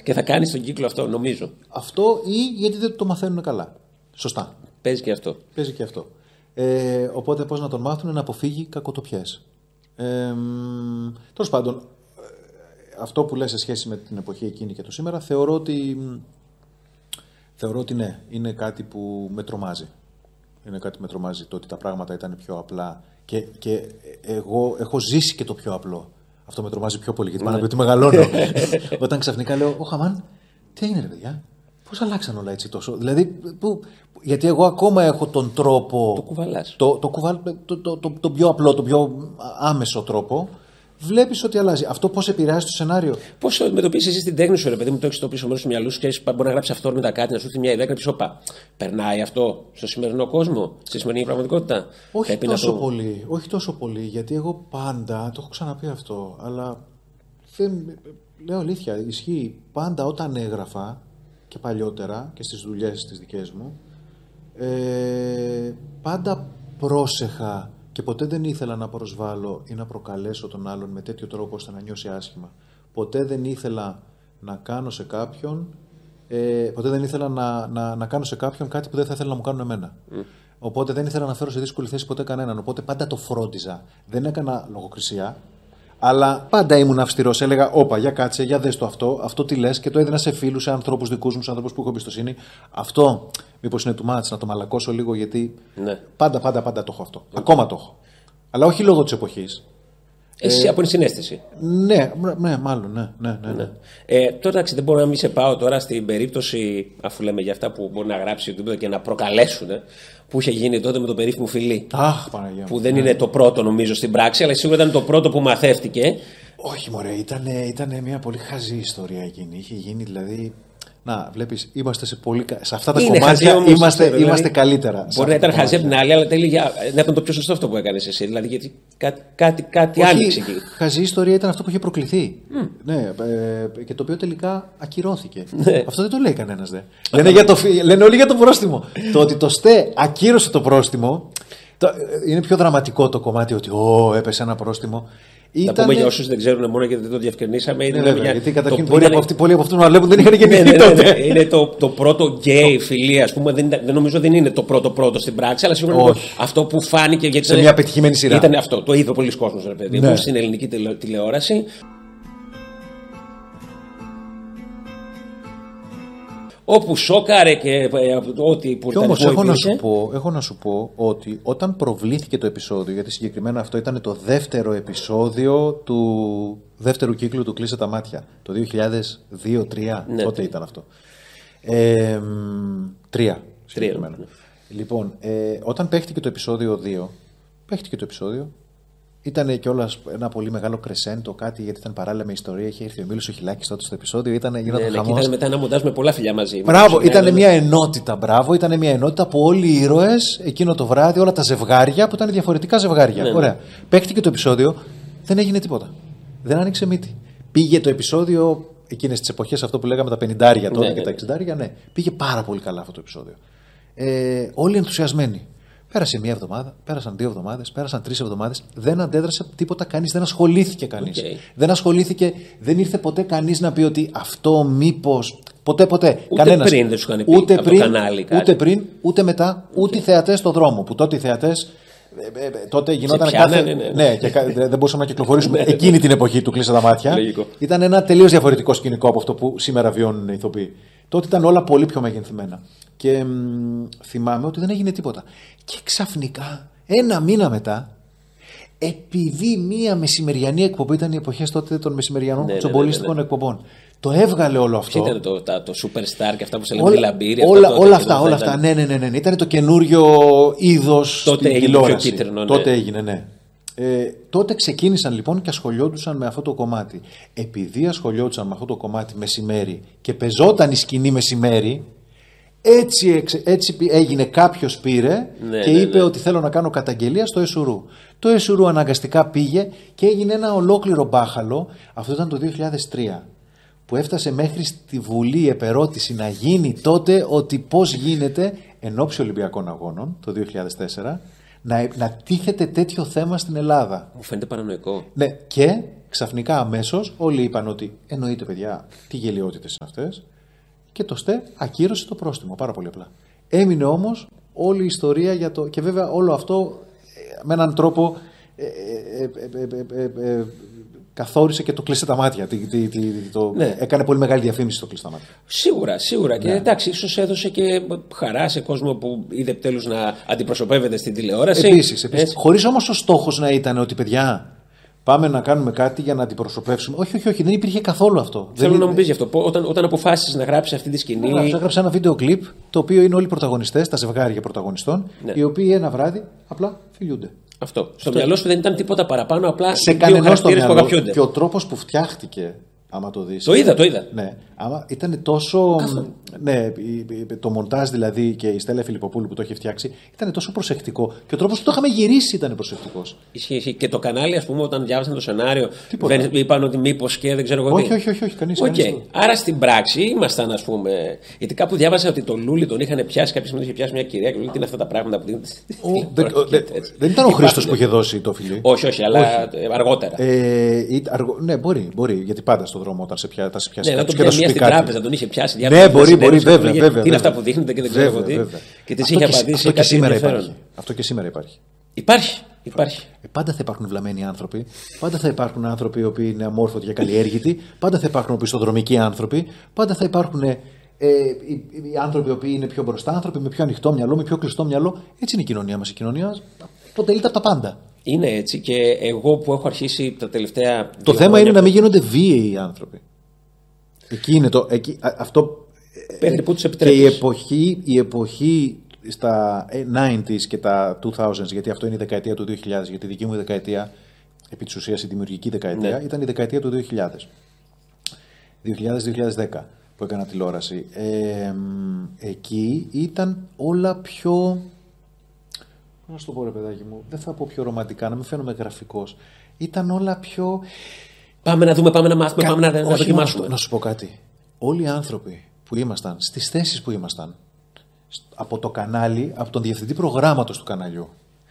και θα κάνει τον κύκλο αυτό, νομίζω. Αυτό ή γιατί δεν το μαθαίνουν καλά. Σωστά. Παίζει και αυτό. Παίζει και αυτό. Οπότε πώς να τον μάθουν να αποφύγει κακοτοπιές. Τέλος πάντων, αυτό που λες σε σχέση με την εποχή εκείνη και το σήμερα, θεωρώ ότι ναι, είναι κάτι που με τρομάζει. Είναι κάτι που με τρομάζει το ότι τα πράγματα ήταν πιο απλά και εγώ έχω ζήσει και το πιο απλό. Αυτό με τρομάζει πιο πολύ γιατί πάνω από ότι μεγαλώνω. Όταν ξαφνικά λέω, Χαμάν, τι έγινε ρε παιδιά, πώς αλλάξαν όλα έτσι τόσο. Δηλαδή, γιατί εγώ ακόμα έχω τον τρόπο. Το κουβαλάς. Το πιο απλό, το πιο άμεσο τρόπο. Βλέπεις ότι αλλάζει. Αυτό πώς επηρεάζει το σενάριο. Πώς αντιμετωπίζεις εσύ την τέχνη σου, ρε παιδί μου, το έχεις στο πίσω μέρος του μυαλού σου και μπορεί να γράψει αυτόρμητα κάτι, να σου έρθει μια ιδέα και να πεις, όπα, περνάει αυτό στο σημερινό κόσμο, στη σημερινή πραγματικότητα. Όχι τόσο πολύ, γιατί εγώ πάντα, το έχω ξαναπεί αυτό, αλλά λέω αλήθεια, ισχύει πάντα όταν έγραφα και παλιότερα και στις δουλειές τις δικές μου, πάντα πρόσεχα. Και ποτέ δεν ήθελα να προσβάλλω ή να προκαλέσω τον άλλον με τέτοιο τρόπο ώστε να νιώσει άσχημα. Ποτέ δεν ήθελα να κάνω σε κάποιον, να κάνω σε κάποιον κάτι που δεν θα ήθελα να μου κάνουν εμένα. Οπότε δεν ήθελα να φέρω σε δύσκολη θέση ποτέ κανέναν. Οπότε πάντα το φρόντιζα. Δεν έκανα λογοκρισία, αλλά πάντα ήμουν αυστηρός. Έλεγα, όπα, για κάτσε, για δες το αυτό τι λες, και το έδινα σε φίλους, σε ανθρώπους δικούς μου, σε ανθρώπους που έχω εμπιστοσύνη. Αυτό, μήπως είναι too much, να το μαλακώσω λίγο, γιατί ναι. Πάντα το έχω αυτό. Ακόμα το έχω. Αλλά όχι λόγω της εποχής. Εσύ από ενσυναίσθηση. Ναι, μάλλον, ναι. Τώρα εντάξει, δεν μπορώ να μην σε πάω τώρα στην περίπτωση, αφού λέμε για αυτά που μπορεί να γράψει και να προκαλέσουν, που είχε γίνει τότε με το περίφημο φιλί. Αχ, Παναγία μου. Που δεν είναι το πρώτο νομίζω στην πράξη, αλλά σίγουρα ήταν το πρώτο που μαθεύτηκε. Όχι, μωρέ, ήταν μια πολύ χαζή ιστορία εκείνη. Είχε γίνει δηλαδή. Να, βλέπεις, είμαστε σε αυτά τα κομμάτια όμως, είμαστε καλύτερα. Μπορεί να ήταν χαζή από την άλλη, αλλά τελικά να ήταν το πιο σωστό αυτό που έκανες εσύ. Δηλαδή, γιατί κάτι άνοιξε εκεί. Χαζή ιστορία ήταν αυτό που είχε προκληθεί. Ναι, και το οποίο τελικά ακυρώθηκε. Ναι. Αυτό δεν το λέει κανένας. Λένε όλοι για το πρόστιμο. Το ότι το ΣΤΕ ακύρωσε το πρόστιμο. Είναι πιο δραματικό το κομμάτι ότι έπεσε ένα πρόστιμο. Να πούμε για όσους δεν ξέρουν, μόνο γιατί δεν το διευκρινίσαμε. Γιατί καταρχήν πολλοί από αυτούς να βλέπουν δεν είχαν γεννηθεί τότε. Είναι το πρώτο γκέι φιλί, ας πούμε. Δεν νομίζω δεν είναι το πρώτο στην πράξη, αλλά σίγουρα είναι αυτό που φάνηκε. Σε μια πετυχημένη σειρά. Ήταν αυτό. Το είδε πολλοί κόσμος, ρε παιδί μου, στην ελληνική τηλεόραση. Όπου σόκαρε και ό,τι που ήταν. Όμως έχω να σου πω ότι όταν προβλήθηκε το επεισόδιο, γιατί συγκεκριμένα αυτό ήταν το δεύτερο επεισόδιο του δεύτερου κύκλου του Κλείσε τα μάτια, το 2002-2003, τότε ήταν αυτό. 3 συγκεκριμένα. Λοιπόν, όταν παίχτηκε το επεισόδιο 2, ήταν κιόλας ένα πολύ μεγάλο κρεσέντο, κάτι, γιατί ήταν παράλληλα με ιστορία. Είχε έρθει ο Μίλος ο Χιλάκης τότε στο επεισόδιο. Γινόταν χαμός. Ήταν μετά ένα μοντάζ με πολλά φιλιά μαζί. Μπράβο, ήταν μια ενότητα. Ήταν μια ενότητα που όλοι οι ήρωες εκείνο το βράδυ, όλα τα ζευγάρια που ήταν διαφορετικά ζευγάρια. Ναι. Ωραία. Παίχτηκε το επεισόδιο, δεν έγινε τίποτα. Δεν άνοιξε μύτη. Πήγε το επεισόδιο εκείνες τις εποχές, αυτό που λέγαμε τα 50 τότε και τα 60, ναι. Πήγε πάρα πολύ καλά αυτό το επεισόδιο. Όλοι ενθουσιασμένοι. Πέρασε μια εβδομάδα, πέρασαν 2 εβδομάδες, πέρασαν 3 εβδομάδες. Δεν αντέδρασε τίποτα κανείς, δεν ασχολήθηκε κανείς. Δεν ασχολήθηκε, δεν ήρθε ποτέ κανείς να πει ότι αυτό μήπως. Ποτέ. Ούτε κανένας. Πριν δεν σου είχαν πει από το κανάλι κάτι. Ούτε πριν, ούτε μετά, ούτε οι θεατές στον δρόμο. Που τότε οι θεατές. Τότε γινόταν κάθε. Ναι, και δεν μπορούσαμε να κυκλοφορήσουμε εκείνη την εποχή του Κλείσε τα μάτια. Ήταν ένα τελείως διαφορετικό σκηνικό από αυτό που σήμερα βιώνουν οι ηθοποιοί. Τότε ήταν όλα πολύ πιο μεγενθυμένα. Και θυμάμαι ότι δεν έγινε τίποτα. Και ξαφνικά, 1 μήνα μετά, επειδή μία μεσημεριανή εκπομπή, ήταν οι εποχές τότε των μεσημεριανών τσομπολίστικων εκπομπών, το έβγαλε όλο αυτό. Ήταν το Superstar και αυτά που σε λέγανε λαμπύρι. Όλα αυτά. Ναι. Ήταν το καινούριο είδος στην τηλεόραση. Τότε έγινε, ναι. Τότε ξεκίνησαν λοιπόν και ασχολιόντουσαν με αυτό το κομμάτι. Επειδή ασχολιόντουσαν με αυτό το κομμάτι μεσημέρι και πεζόταν η σκηνή μεσημέρι, έτσι έγινε, κάποιος πήρε και είπε ότι θέλω να κάνω καταγγελία στο Εσουρού. Το Εσουρού αναγκαστικά πήγε και έγινε ένα ολόκληρο μπάχαλο. Αυτό ήταν το 2003. Που έφτασε μέχρι στη Βουλή επερώτηση να γίνει τότε ότι πώς γίνεται εν ώψη Ολυμπιακών Αγώνων το 2004 να τίθεται τέτοιο θέμα στην Ελλάδα. Μου φαίνεται παρανοϊκό. Ναι, και ξαφνικά αμέσως όλοι είπαν ότι εννοείται, παιδιά, τι γελοιότητες είναι αυτές. Και το ΣΤΕ ακύρωσε το πρόστιμο, πάρα πολύ απλά. Έμεινε όμως όλη η ιστορία για το. Και βέβαια όλο αυτό με έναν τρόπο καθόρισε και το κλείσε τα μάτια. Ναι. Έκανε πολύ μεγάλη διαφήμιση το κλείσε τα μάτια. Σίγουρα. Και εντάξει, ίσως έδωσε και χαρά σε κόσμο που είδε επιτέλους να αντιπροσωπεύεται στην τηλεόραση. Επίσης. Χωρίς όμως ο στόχος να ήταν ότι, παιδιά, πάμε να κάνουμε κάτι για να αντιπροσωπεύσουμε. Όχι, δεν υπήρχε καθόλου αυτό. Θέλω να μου πεις γι' αυτό. Όταν αποφάσισες να γράψεις αυτή τη σκηνή. Έγραψα ένα βίντεο κλιπ, το οποίο είναι όλοι οι πρωταγωνιστές, τα ζευγάρια πρωταγωνιστών, ναι, οι οποίοι ένα βράδυ απλά φιλιούνται. Αυτό. Στο μυαλό σου δεν ήταν τίποτα παραπάνω, απλά σε κανένας το μυαλό. Και ο τρόπος που φτιάχτηκε, άμα το δεις. Το είδα. Ναι, άμα ήταν τόσο. Ναι, το μοντάζ δηλαδή και η Στέλλα Φιλιπποπούλου που το είχε φτιάξει ήταν τόσο προσεκτικό. Και ο τρόπος που το είχαμε γυρίσει ήταν προσεκτικός. Ισχύει. Και το κανάλι, ας πούμε, όταν διάβασαν το σενάριο, είπαν ότι μήπως και δεν ξέρω εγώ τι. Όχι, κανείς. Άρα στην πράξη ήμασταν, ας πούμε. Γιατί κάπου διάβασα ότι το Λούλι τον είχαν πιάσει, κάποια στιγμή είχε πιάσει μια κυρία και λέει: τι είναι αυτά τα πράγματα που δίνετε. Δεν ήταν ο Χρήστος που είχε δώσει το φιλί. Όχι, αλλά αργότερα. Ναι, μπορεί. Γιατί πάντα στον δρόμο όταν σε πιάσει. Ναι, να τον πιάσει στην τράπεζα, τον είχε πιάσει. Ναι, μπορεί, βέβαια. Τι είναι αυτά που δείχνετε και δεν ξέρω εγώ τι. Και τι είχε απαντήσει. Αυτό και σήμερα υπάρχει. Υπάρχει. Πάντα θα υπάρχουν βλαμμένοι άνθρωποι. Πάντα θα υπάρχουν άνθρωποι οι οποίοι είναι αμόρφωτοι και καλλιέργητοι. Πάντα θα υπάρχουν οπισθοδρομικοί άνθρωποι. Πάντα θα υπάρχουν οι άνθρωποι οι οποίοι είναι πιο μπροστά, άνθρωποι με πιο ανοιχτό μυαλό, με πιο κλειστό μυαλό. Έτσι είναι η κοινωνία μας. Η κοινωνία αποτελείται από τα πάντα. Είναι έτσι και εγώ που έχω αρχίσει τα τελευταία. Το θέμα είναι να μην γίνονται βίαιοι οι άνθρωποι. Εκεί είναι το. Αυτό. Που τους επιτρέπεις. Και η εποχή στα 90s και τα 2000s, γιατί αυτό είναι η δεκαετία του 2000, γιατί η δική μου δεκαετία, επί της ουσίας η δημιουργική δεκαετία, ναι, ήταν η δεκαετία του 2000. 2000-2010 που έκανα τηλεόραση. Εκεί ήταν όλα πιο. Να σου το πω, ρε παιδάκι μου, δεν θα πω πιο ρομαντικά, να μην φαίνομαι γραφικός. Ήταν όλα πιο. Πάμε να δούμε, πάμε να μάθουμε, πάμε να δοκιμάσουμε. Να σου πω κάτι. Όλοι οι άνθρωποι που ήμασταν, στις θέσεις που ήμασταν, από το κανάλι, από τον διευθυντή προγράμματος του καναλιού,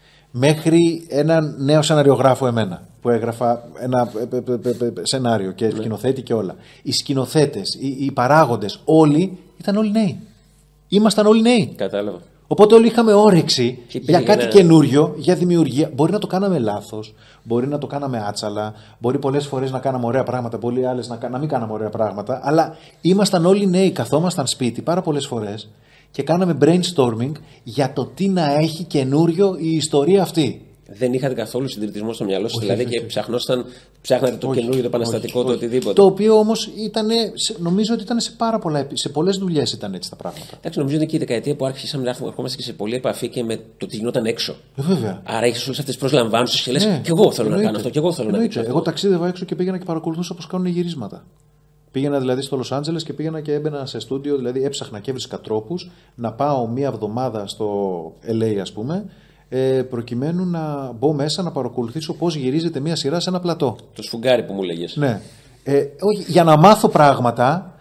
μέχρι έναν νέο σεναριογράφο εμένα, που έγραφα ένα σενάριο και σκηνοθέτη και όλα. Οι σκηνοθέτες, οι παράγοντες, όλοι ήταν όλοι νέοι. Ήμασταν όλοι νέοι. Κατάλαβα. Οπότε όλοι είχαμε όρεξη για κάτι καινούριο, για δημιουργία. Μπορεί να το κάναμε λάθος, μπορεί να το κάναμε άτσαλα, μπορεί πολλές φορές να κάναμε ωραία πράγματα, πολλοί άλλες να μην κάναμε ωραία πράγματα, αλλά ήμασταν όλοι νέοι, καθόμασταν σπίτι πάρα πολλές φορές και κάναμε brainstorming για το τι να έχει καινούριο η ιστορία αυτή. Δεν είχατε καθόλου συντηρητισμό στο μυαλό σας, δηλαδή, και ψάχνατε το καινούριο, το επαναστατικό, το οτιδήποτε. Το οποίο όμως νομίζω ότι ήταν σε πολλές δουλειές ήταν έτσι τα πράγματα. Εντάξει, νομίζω ότι και η δεκαετία που άρχισαμε να ερχόμαστε και σε πολλή επαφή και με το τι γινόταν έξω. Βέβαια. Άρα έχεις όλες αυτές τις προσλαμβάνσεις και λες: και εγώ θέλω να κάνω αυτό, και εγώ θέλω να κάνω αυτό. Εγώ ταξίδευα έξω και πήγαινα και παρακολουθούσα πώς κάνουν γυρίσματα. Πήγαινα δηλαδή στο Λος Άντζελες και πήγαινα και έμπαινα σε στούντιο, δηλαδή έψαχνα και έβρισκα τρόπους να πάω μία εβδομάδα στο LA, ας πούμε. Προκειμένου να μπω μέσα να παρακολουθήσω πώς γυρίζεται μια σειρά σε ένα πλατό. Το σφουγγάρι που μου λέγες. Ναι. Όχι, για να μάθω πράγματα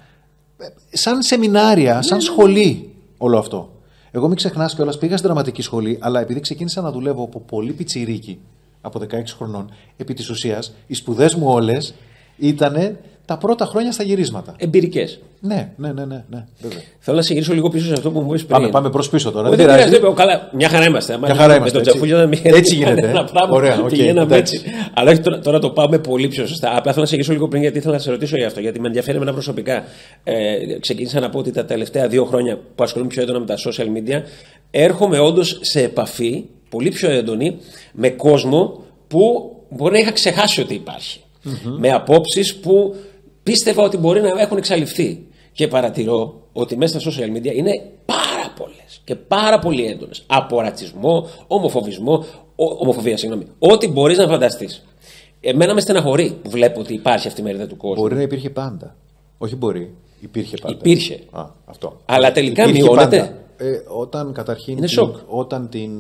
σαν σεμινάρια, σαν σχολή όλο αυτό. Εγώ μην ξεχνάς κιόλας, πήγα στην δραματική σχολή, αλλά επειδή ξεκίνησα να δουλεύω από πολύ πιτσιρίκι, από 16 χρονών, επί της ουσίας, οι σπουδές μου όλες ήταν τα πρώτα χρόνια στα γυρίσματα. Εμπειρικές. Ναι, βέβαια. Θέλω να σε γυρίσω λίγο πίσω σε αυτό που μου είπες πριν. Πάμε προς πίσω τώρα. Δεν πειράζει. Καλά, μια χαρά είμαστε. Με τον Τζαφούλιο να μην έτσι γίνεται. Ωραία, πηγαίναμε έτσι. Αλλά όχι, τώρα το πάμε πολύ πιο σωστά. Απλά θέλω να σε γυρίσω λίγο πριν, γιατί ήθελα να σε ρωτήσω για αυτό. Γιατί με ενδιαφέρει εμένα προσωπικά. Ξεκίνησα να πω ότι τα τελευταία 2 χρόνια που ασχολούμαι πιο έντονα με τα social media, έρχομαι όντως σε επαφή πολύ πιο έντονη με κόσμο που μπορεί να είχα ξεχάσει ότι υπάρχει. Με απόψεις που πίστευα ότι μπορεί να έχουν εξαλειφθεί. Και παρατηρώ ότι μέσα στα social media είναι πάρα πολλές και πάρα πολύ έντονες. Από ρατσισμό, ομοφοβία, ό,τι μπορείς να φανταστείς. Εμένα με στεναχωρεί που βλέπω ότι υπάρχει αυτή η μερίδα του κόσμου. Μπορεί να υπήρχε πάντα. Όχι μπορεί. Υπήρχε πάντα. Υπήρχε. Αυτό. Αλλά τελικά μειώνεται. Όταν καταρχήν. Είναι σοκ. Όταν την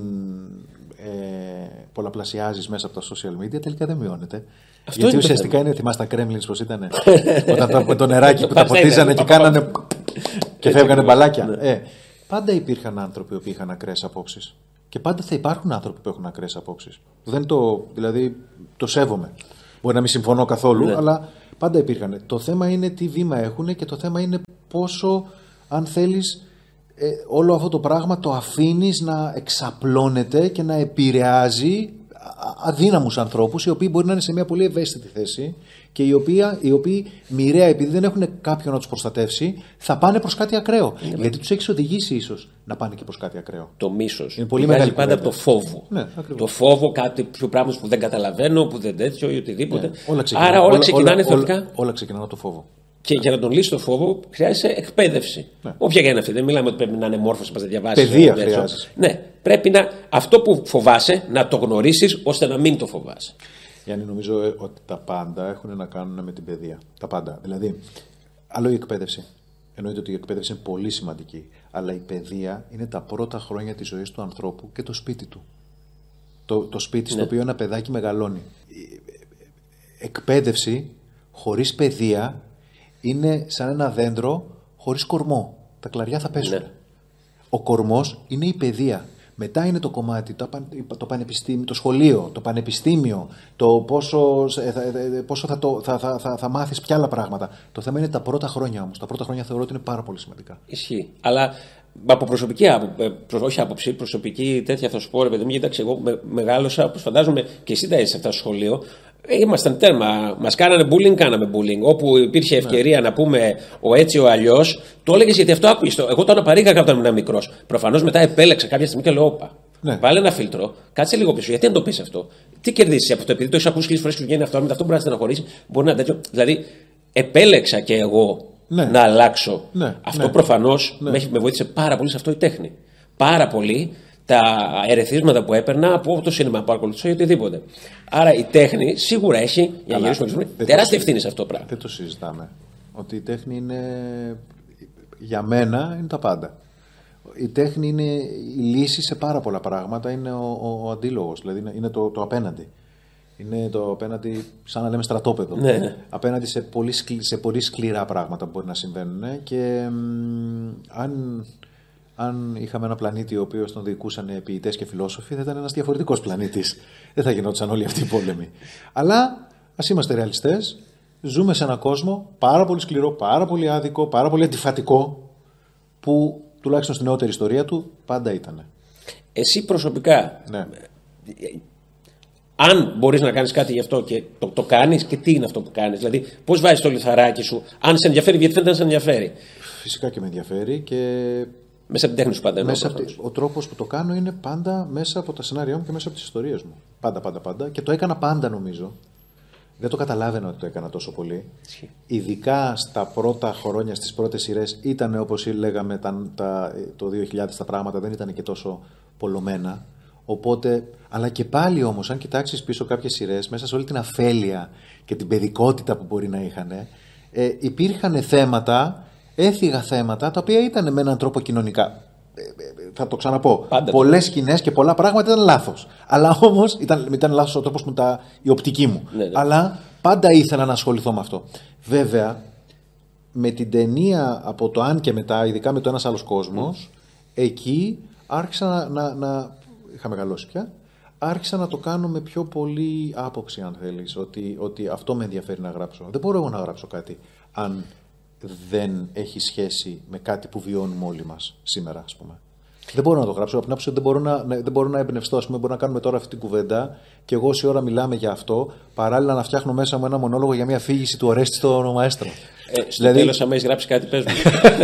πολλαπλασιάζεις μέσα από τα social media, τελικά δεν μειώνεται. Αυτό γιατί ουσιαστικά είναι, θυμάσαι τα Kremlins πώς ήταν. Όταν το νεράκι που τα ποτίζανε και κάνανε. Και φεύγανε μπαλάκια. Πάντα υπήρχαν άνθρωποι που είχαν ακραίες απόψεις. Και πάντα θα υπάρχουν άνθρωποι που έχουν ακραίες απόψεις. Δηλαδή το σέβομαι. Μπορεί να μην συμφωνώ καθόλου, αλλά πάντα υπήρχαν. Το θέμα είναι τι βήμα έχουν και το θέμα είναι πόσο, αν θέλεις, όλο αυτό το πράγμα το αφήνεις να εξαπλώνεται και να επηρεάζει αδύναμους ανθρώπους, οι οποίοι μπορεί να είναι σε μια πολύ ευαίσθητη θέση και οι οποίοι μοιραία, επειδή δεν έχουν κάποιον να τους προστατεύσει, θα πάνε προς κάτι ακραίο. Γιατί τους έχεις οδηγήσει ίσως να πάνε και προς κάτι ακραίο. Το μίσος. Είναι πολύ μεγάλη πάντα από το φόβο. Ναι, το φόβο, κάτι πιο πράγματα που δεν καταλαβαίνω, που δεν τέτοιο ή οτιδήποτε. Ναι, άρα όλα ξεκινάνε θεωρητικά. Όλα ξεκινάνε από το φόβο. Και για να τον λύσει το φόβο χρειάζεται εκπαίδευση. Ναι. Όποια και είναι αυτή. Δεν μιλάμε ότι πρέπει να είναι μόρφωση, να διαβάσει. Παιδεία χρειάζεται. Ναι, πρέπει αυτό που φοβάσαι να το γνωρίσεις ώστε να μην το φοβάσαι. Γιάννη, νομίζω ότι τα πάντα έχουν να κάνουν με την παιδεία. Τα πάντα. Δηλαδή, άλλο η εκπαίδευση. Εννοείται ότι η εκπαίδευση είναι πολύ σημαντική. Αλλά η παιδεία είναι τα πρώτα χρόνια της ζωής του ανθρώπου και το σπίτι του. Το σπίτι στο οποίο ένα παιδάκι μεγαλώνει. Εκπαίδευση χωρίς παιδεία είναι σαν ένα δέντρο χωρίς κορμό. Τα κλαριά θα πέσουν. Ναι. Ο κορμός είναι η παιδεία. Μετά είναι το κομμάτι, το πανεπιστήμιο, το σχολείο, το πανεπιστήμιο, το πόσο θα μάθεις ποια άλλα πράγματα. Το θέμα είναι τα πρώτα χρόνια όμως. Τα πρώτα χρόνια θεωρώ ότι είναι πάρα πολύ σημαντικά. Ισχύει. Αλλά από προσωπική άποψη, προσωπική τέτοια θα σου πω, ρε παιδί μου, κοίταξε, εγώ μεγάλωσα, όπως φαντάζομαι και εσύ τα είσαι σε αυτό το σχολείο. Ήμασταν τέρμα. Μας κάνανε bullying, κάναμε bullying. Όπου υπήρχε ευκαιρία να πούμε ο έτσι ο αλλιώς, το έλεγες γιατί αυτό άκουγες. Εγώ το αναπαρήγαγα όταν ήμουν μικρός. Προφανώς μετά επέλεξα κάποια στιγμή και λέω: όπα. Ναι. Βάλε ένα φίλτρο, κάτσε λίγο πίσω. Γιατί να το πεις αυτό? Τι κερδίσεις από το επειδή το έχεις ακούσει 1000 φορές και σου βγαίνει αυτό, με αυτό μπορεί να στεναχωρήσει, μπορεί να τέτοιο. Δηλαδή, επέλεξα και εγώ να αλλάξω. Αυτό προφανώς με βοήθησε πάρα πολύ σε αυτό η τέχνη. Πάρα πολύ. Τα ερεθίσματα που έπαιρνα από το σινεμά που ακολουθούσα ή οτιδήποτε. Άρα η τέχνη σίγουρα έχει, για να γυρίσουμε, τεράστια ευθύνη σε αυτό το πράγμα. Δεν το συζητάμε. Ότι η τέχνη είναι, για μένα, είναι τα πάντα. Η τέχνη είναι η λύση σε πάρα πολλά πράγματα, είναι ο αντίλογος, δηλαδή είναι το απέναντι. Είναι το απέναντι, σαν να λέμε στρατόπεδο. Ναι. Απέναντι σε πολύ σκληρά πράγματα που μπορεί να συμβαίνουν. Και αν είχαμε ένα πλανήτη ο οποίος τον διοικούσαν ποιητές και φιλόσοφοι, θα ήταν ένας διαφορετικός πλανήτης. Δεν θα γινόντουσαν όλοι αυτοί οι πόλεμοι. Αλλά ας είμαστε ρεαλιστές. Ζούμε σε έναν κόσμο πάρα πολύ σκληρό, πάρα πολύ άδικο, πάρα πολύ αντιφατικό, που τουλάχιστον στην νεότερη ιστορία του πάντα ήταν. Εσύ προσωπικά, αν μπορείς να κάνεις κάτι γι' αυτό και το κάνεις, και τι είναι αυτό που κάνεις? Δηλαδή, πώς βάζεις το λιθαράκι σου, αν σε ενδιαφέρει, γιατί φαίνεται να σε ενδιαφέρει. Φυσικά και με ενδιαφέρει και. Μέσα από την τέχνη σου πάντα. Ο τρόπος που το κάνω είναι πάντα μέσα από τα σενάρια μου και μέσα από τις ιστορίες μου. Πάντα. Και το έκανα πάντα, νομίζω. Δεν το καταλάβαινα ότι το έκανα τόσο πολύ. Ειδικά στα πρώτα χρόνια, στις πρώτες σειρές, ήταν όπως λέγαμε το 2000 τα πράγματα, δεν ήταν και τόσο πολλωμένα. Οπότε, αλλά και πάλι όμως, αν κοιτάξεις πίσω κάποιες σειρές, μέσα σε όλη την αφέλεια και την παιδικότητα που μπορεί να είχαν, υπήρχαν θέματα. Έθιγα θέματα τα οποία ήταν με έναν τρόπο κοινωνικά. Θα το ξαναπώ. Πολλές σκηνές και πολλά πράγματα ήταν λάθος. Αλλά όμως ήταν λάθος ο τρόπος η οπτική μου. Ναι. Αλλά πάντα ήθελα να ασχοληθώ με αυτό. Βέβαια, με την ταινία από το Αν και μετά, ειδικά με το Ένας άλλος κόσμος, εκεί άρχισα να είχα μεγαλώσει πια. Άρχισα να το κάνω με πιο πολύ άποψη, αν θέλεις. Ότι αυτό με ενδιαφέρει να γράψω. Δεν μπορώ εγώ να γράψω κάτι αν δεν έχει σχέση με κάτι που βιώνουμε όλοι μας σήμερα, ας πούμε. Δεν μπορώ να το γράψω. Από την άποψη ότι δεν μπορώ να εμπνευστώ. Ας πούμε, μπορούμε να κάνουμε τώρα αυτή την κουβέντα και εγώ όση ώρα μιλάμε για αυτό, παράλληλα να φτιάχνω μέσα μου ένα μονόλογο για μια αφήγηση του Ορέστη στο Μαέστρο. Στο τέλος, άμα έχεις γράψει κάτι, πες μου.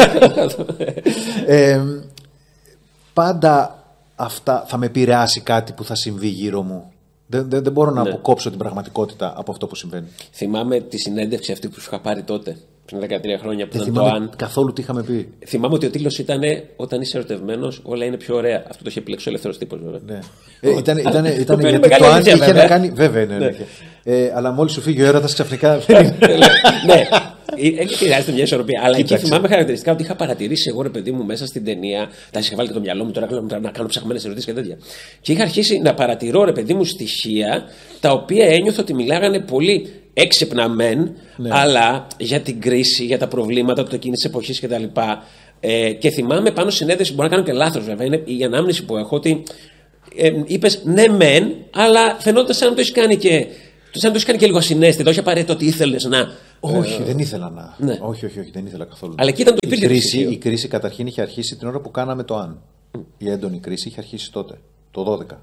Πάντα αυτά θα με επηρεάσει κάτι που θα συμβεί γύρω μου. Δεν μπορώ να αποκόψω την πραγματικότητα από αυτό που συμβαίνει. Θυμάμαι τη συνέντευξη αυτή που σου είχα πάρει τότε, πριν 13 χρόνια, που ήταν το Αν. Καθόλου τι είχαμε πει. Θυμάμαι ότι ο τίτλος ήταν «Όταν είσαι ερωτευμένος, όλα είναι πιο ωραία». Αυτό το είχε επιλέξει ο ελεύθερος τύπος, βέβαια. Ναι. Ήταν γιατί το Αν είχε να κάνει. Βέβαια, ναι. Αλλά μόλις σου φύγει ο έρωτας ξαφνικά. Ναι. Χρειάζεται μια ισορροπία. Αλλά εκεί θυμάμαι χαρακτηριστικά ότι είχα παρατηρήσει εγώ, ρε παιδί μου, μέσα στην ταινία. Τα είχα βάλει και το μυαλό μου τώρα να κάνω ψαχμένες ερωτήσεις και τέτοια. Και είχα αρχίσει να παρατηρώ, ρε παιδί μου, στοιχεία τα οποία ένιωθα ότι μιλάγανε πολύ έξυπνα μεν, αλλά για την κρίση, για τα προβλήματα του εκείνης της εποχής κτλ. Και θυμάμαι πάνω στη συνέντευξη, μπορεί να κάνω και λάθος βέβαια, είναι η ανάμνηση που έχω ότι είπες ναι, μεν, αλλά φαινόταν σαν να το έχει κάνει και. Σαν να το έχει κάνει και λίγο ασυναίσθητο, όχι απαραίτητο ότι ήθελες να. Όχι, δεν ήθελα να. Ναι. Όχι, δεν ήθελα καθόλου. Αλλά εκεί ήταν το η κρίση καταρχήν είχε αρχίσει την ώρα που κάναμε το Αν. Η έντονη κρίση είχε αρχίσει τότε, το 12.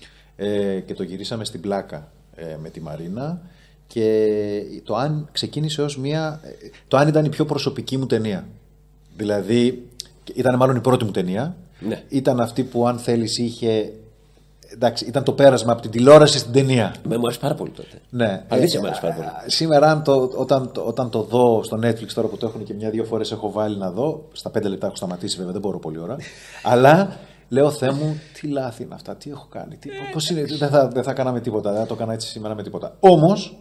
Και το γυρίσαμε στην Πλάκα με τη Μαρίνα. Και το Αν ξεκίνησε ως μία. Το Αν ήταν η πιο προσωπική μου ταινία. Δηλαδή, ήταν μάλλον η πρώτη μου ταινία. Ναι. Ήταν αυτή που, αν θέλεις, είχε. Εντάξει, ήταν το πέρασμα από την τηλεόραση στην ταινία. Μου άρεσε πάρα πολύ τότε. Ναι. Αλήθεια, μου άρεσε πάρα πολύ. Σήμερα, όταν το δω στο Netflix, τώρα που το έχουν και μια-δύο φορές έχω βάλει να δω. Στα 5 λεπτά έχω σταματήσει, βέβαια, δεν μπορώ πολύ ώρα. Αλλά λέω, Θεέ μου, τι λάθη είναι αυτά, τι έχω κάνει. Πώς είναι, δεν θα κάναμε τίποτα, δεν θα το έκανα έτσι σήμερα με τίποτα. Όμως,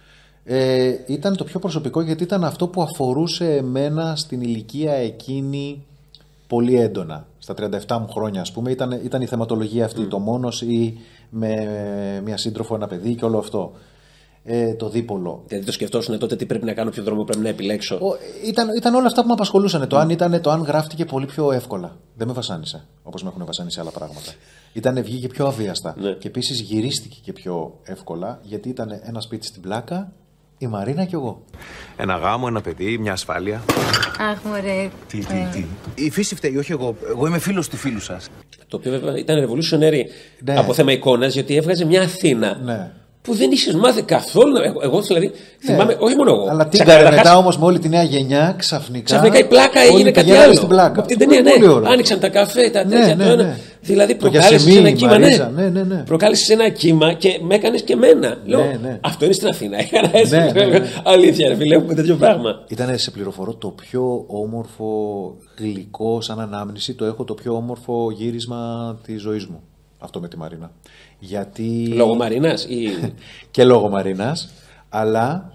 ήταν το πιο προσωπικό, γιατί ήταν αυτό που αφορούσε εμένα στην ηλικία εκείνη πολύ έντονα. Στα 37 μου χρόνια, ας πούμε, ήταν η θεματολογία αυτή. Το μόνος ή με μια σύντροφο, ένα παιδί και όλο αυτό. Το δίπολο. Δηλαδή το σκεφτόσουν τότε τι πρέπει να κάνω, ποιο δρόμο πρέπει να επιλέξω. Ήταν όλα αυτά που με απασχολούσαν. Το αν γράφτηκε πολύ πιο εύκολα. Δεν με βασάνισε όπως με έχουν βασάνισει άλλα πράγματα. Βγήκε πιο αβίαστα. Ναι. Και επίσης γυρίστηκε και πιο εύκολα, γιατί ήταν ένα σπίτι στην Πλάκα, η Μαρίνα και εγώ. Ένα γάμο, ένα παιδί, μια ασφάλεια. Αχ, μωρέ. Τι. Η φύση φταίει, όχι εγώ. Εγώ είμαι φίλος του φίλου σας. Το οποίο βέβαια ήταν revolutionary από θέμα εικόνας, γιατί έβγαζε μια Αθήνα. Ναι. Που δεν είχες μάθει καθόλου. Εγώ δηλαδή θυμάμαι, όχι μόνο εγώ. Αλλά τίγαρε μετά όμως με όλη τη νέα γενιά, ξαφνικά η Πλάκα έγινε κάτι άλλο. Στην Πλάκα. Από την ταινία, άνοιξαν τα καφέ, τα τέτοια. Ναι. Δηλαδή προκάλεσες ένα κύμα. Ναι. Προκάλεσες ένα κύμα και με έκανες και εμένα. Λέω, αυτό είναι στην Αθήνα. Έκανα έτσι. Αλήθεια, ρε φίλε, έχουμε τέτοιο πράγμα. Ήταν, σε πληροφορώ, το πιο όμορφο γλυκό σαν ανάμνηση. Το έχω το πιο όμορφο γύρισμα της ζωής μου. Αυτό με τη Μαρίνα. Γιατί... Λόγω Μαρίνας ή... Και λόγω Μαρίνας, αλλά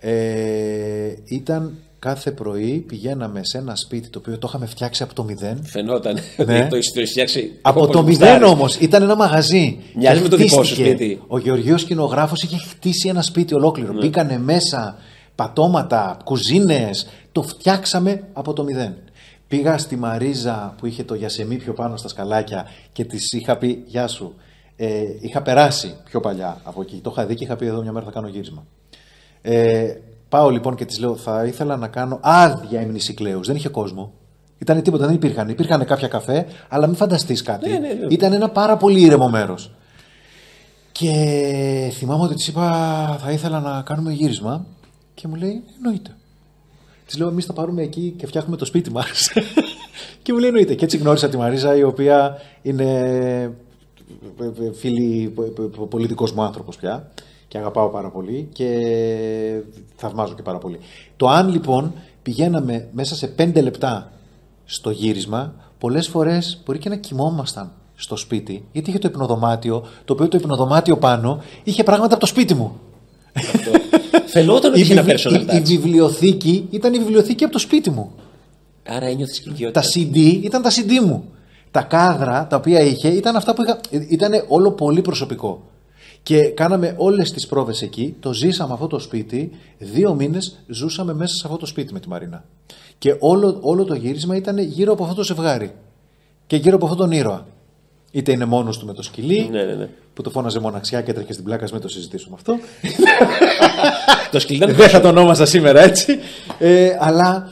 ήταν κάθε πρωί, πηγαίναμε σε ένα σπίτι το οποίο το είχαμε φτιάξει από το μηδέν. Φαινόταν. Ναι. Το έχεις φτιάξει από το μηδέν όμως. Ήταν ένα μαγαζί. Μοιάζει με το δικό σου σπίτι. Ο Γεωργίος σκηνογράφος είχε χτίσει ένα σπίτι ολόκληρο. Ναι. Μπήκανε μέσα πατώματα, κουζίνες. Το φτιάξαμε από το μηδέν. Πήγα στη Μαρίζα που είχε το γιασεμί πιο πάνω στα σκαλάκια και της είχα πει, γεια σου. Είχα περάσει πιο παλιά από εκεί. Το είχα δει και είχα πει, εδώ μια μέρα θα κάνω γύρισμα. Πάω λοιπόν και της λέω, θα ήθελα να κάνω άδεια ημνησικλέους. Δεν είχε κόσμο. Ήτανε τίποτα, δεν υπήρχαν. Υπήρχαν κάποια καφέ, αλλά μην φανταστείς κάτι. Ναι. Ήταν ένα πάρα πολύ ήρεμο μέρος. Και θυμάμαι ότι της είπα, θα ήθελα να κάνουμε γύρισμα. Και μου λέει, εννοείται. Της λέω, εμείς θα πάρουμε εκεί και φτιάχνουμε το σπίτι μας. Και μου λέει, εννοείται. Και έτσι γνώρισα τη Μαρίζα, η οποία είναι φίλη, πολιτικός μου άνθρωπος πια. Και αγαπάω πάρα πολύ και θαυμάζω και πάρα πολύ. Το Αν λοιπόν πηγαίναμε μέσα σε 5 λεπτά στο γύρισμα, πολλές φορές μπορεί και να κοιμόμασταν στο σπίτι, γιατί είχε το υπνοδωμάτιο, το οποίο το υπνοδωμάτιο πάνω είχε πράγματα από το σπίτι μου. Φαινόταν ότι είχε ένα personal touch. Η βιβλιοθήκη ήταν η βιβλιοθήκη από το σπίτι μου. Άρα ένιωθες οικειότητα. Τα CD ήταν τα CD μου. Τα κάδρα τα οποία είχε ήταν αυτά που είχα. Ήταν όλο πολύ προσωπικό. Και κάναμε όλες τις πρόβες εκεί. Το ζήσαμε αυτό το σπίτι. 2 μήνες ζούσαμε μέσα σε αυτό το σπίτι με τη Μαρίνα. Και όλο το γύρισμα ήταν γύρω από αυτό το ζευγάρι. Και γύρω από αυτόν τον ήρωα. Είτε είναι μόνος του με το σκυλί, ναι. που το φώναζε μοναξιά και έτρεχε στην Πλάκα, μην το συζητήσουμε αυτό. Το σκυλί ήταν. Δεν θα το ονόμασα σήμερα έτσι. Αλλά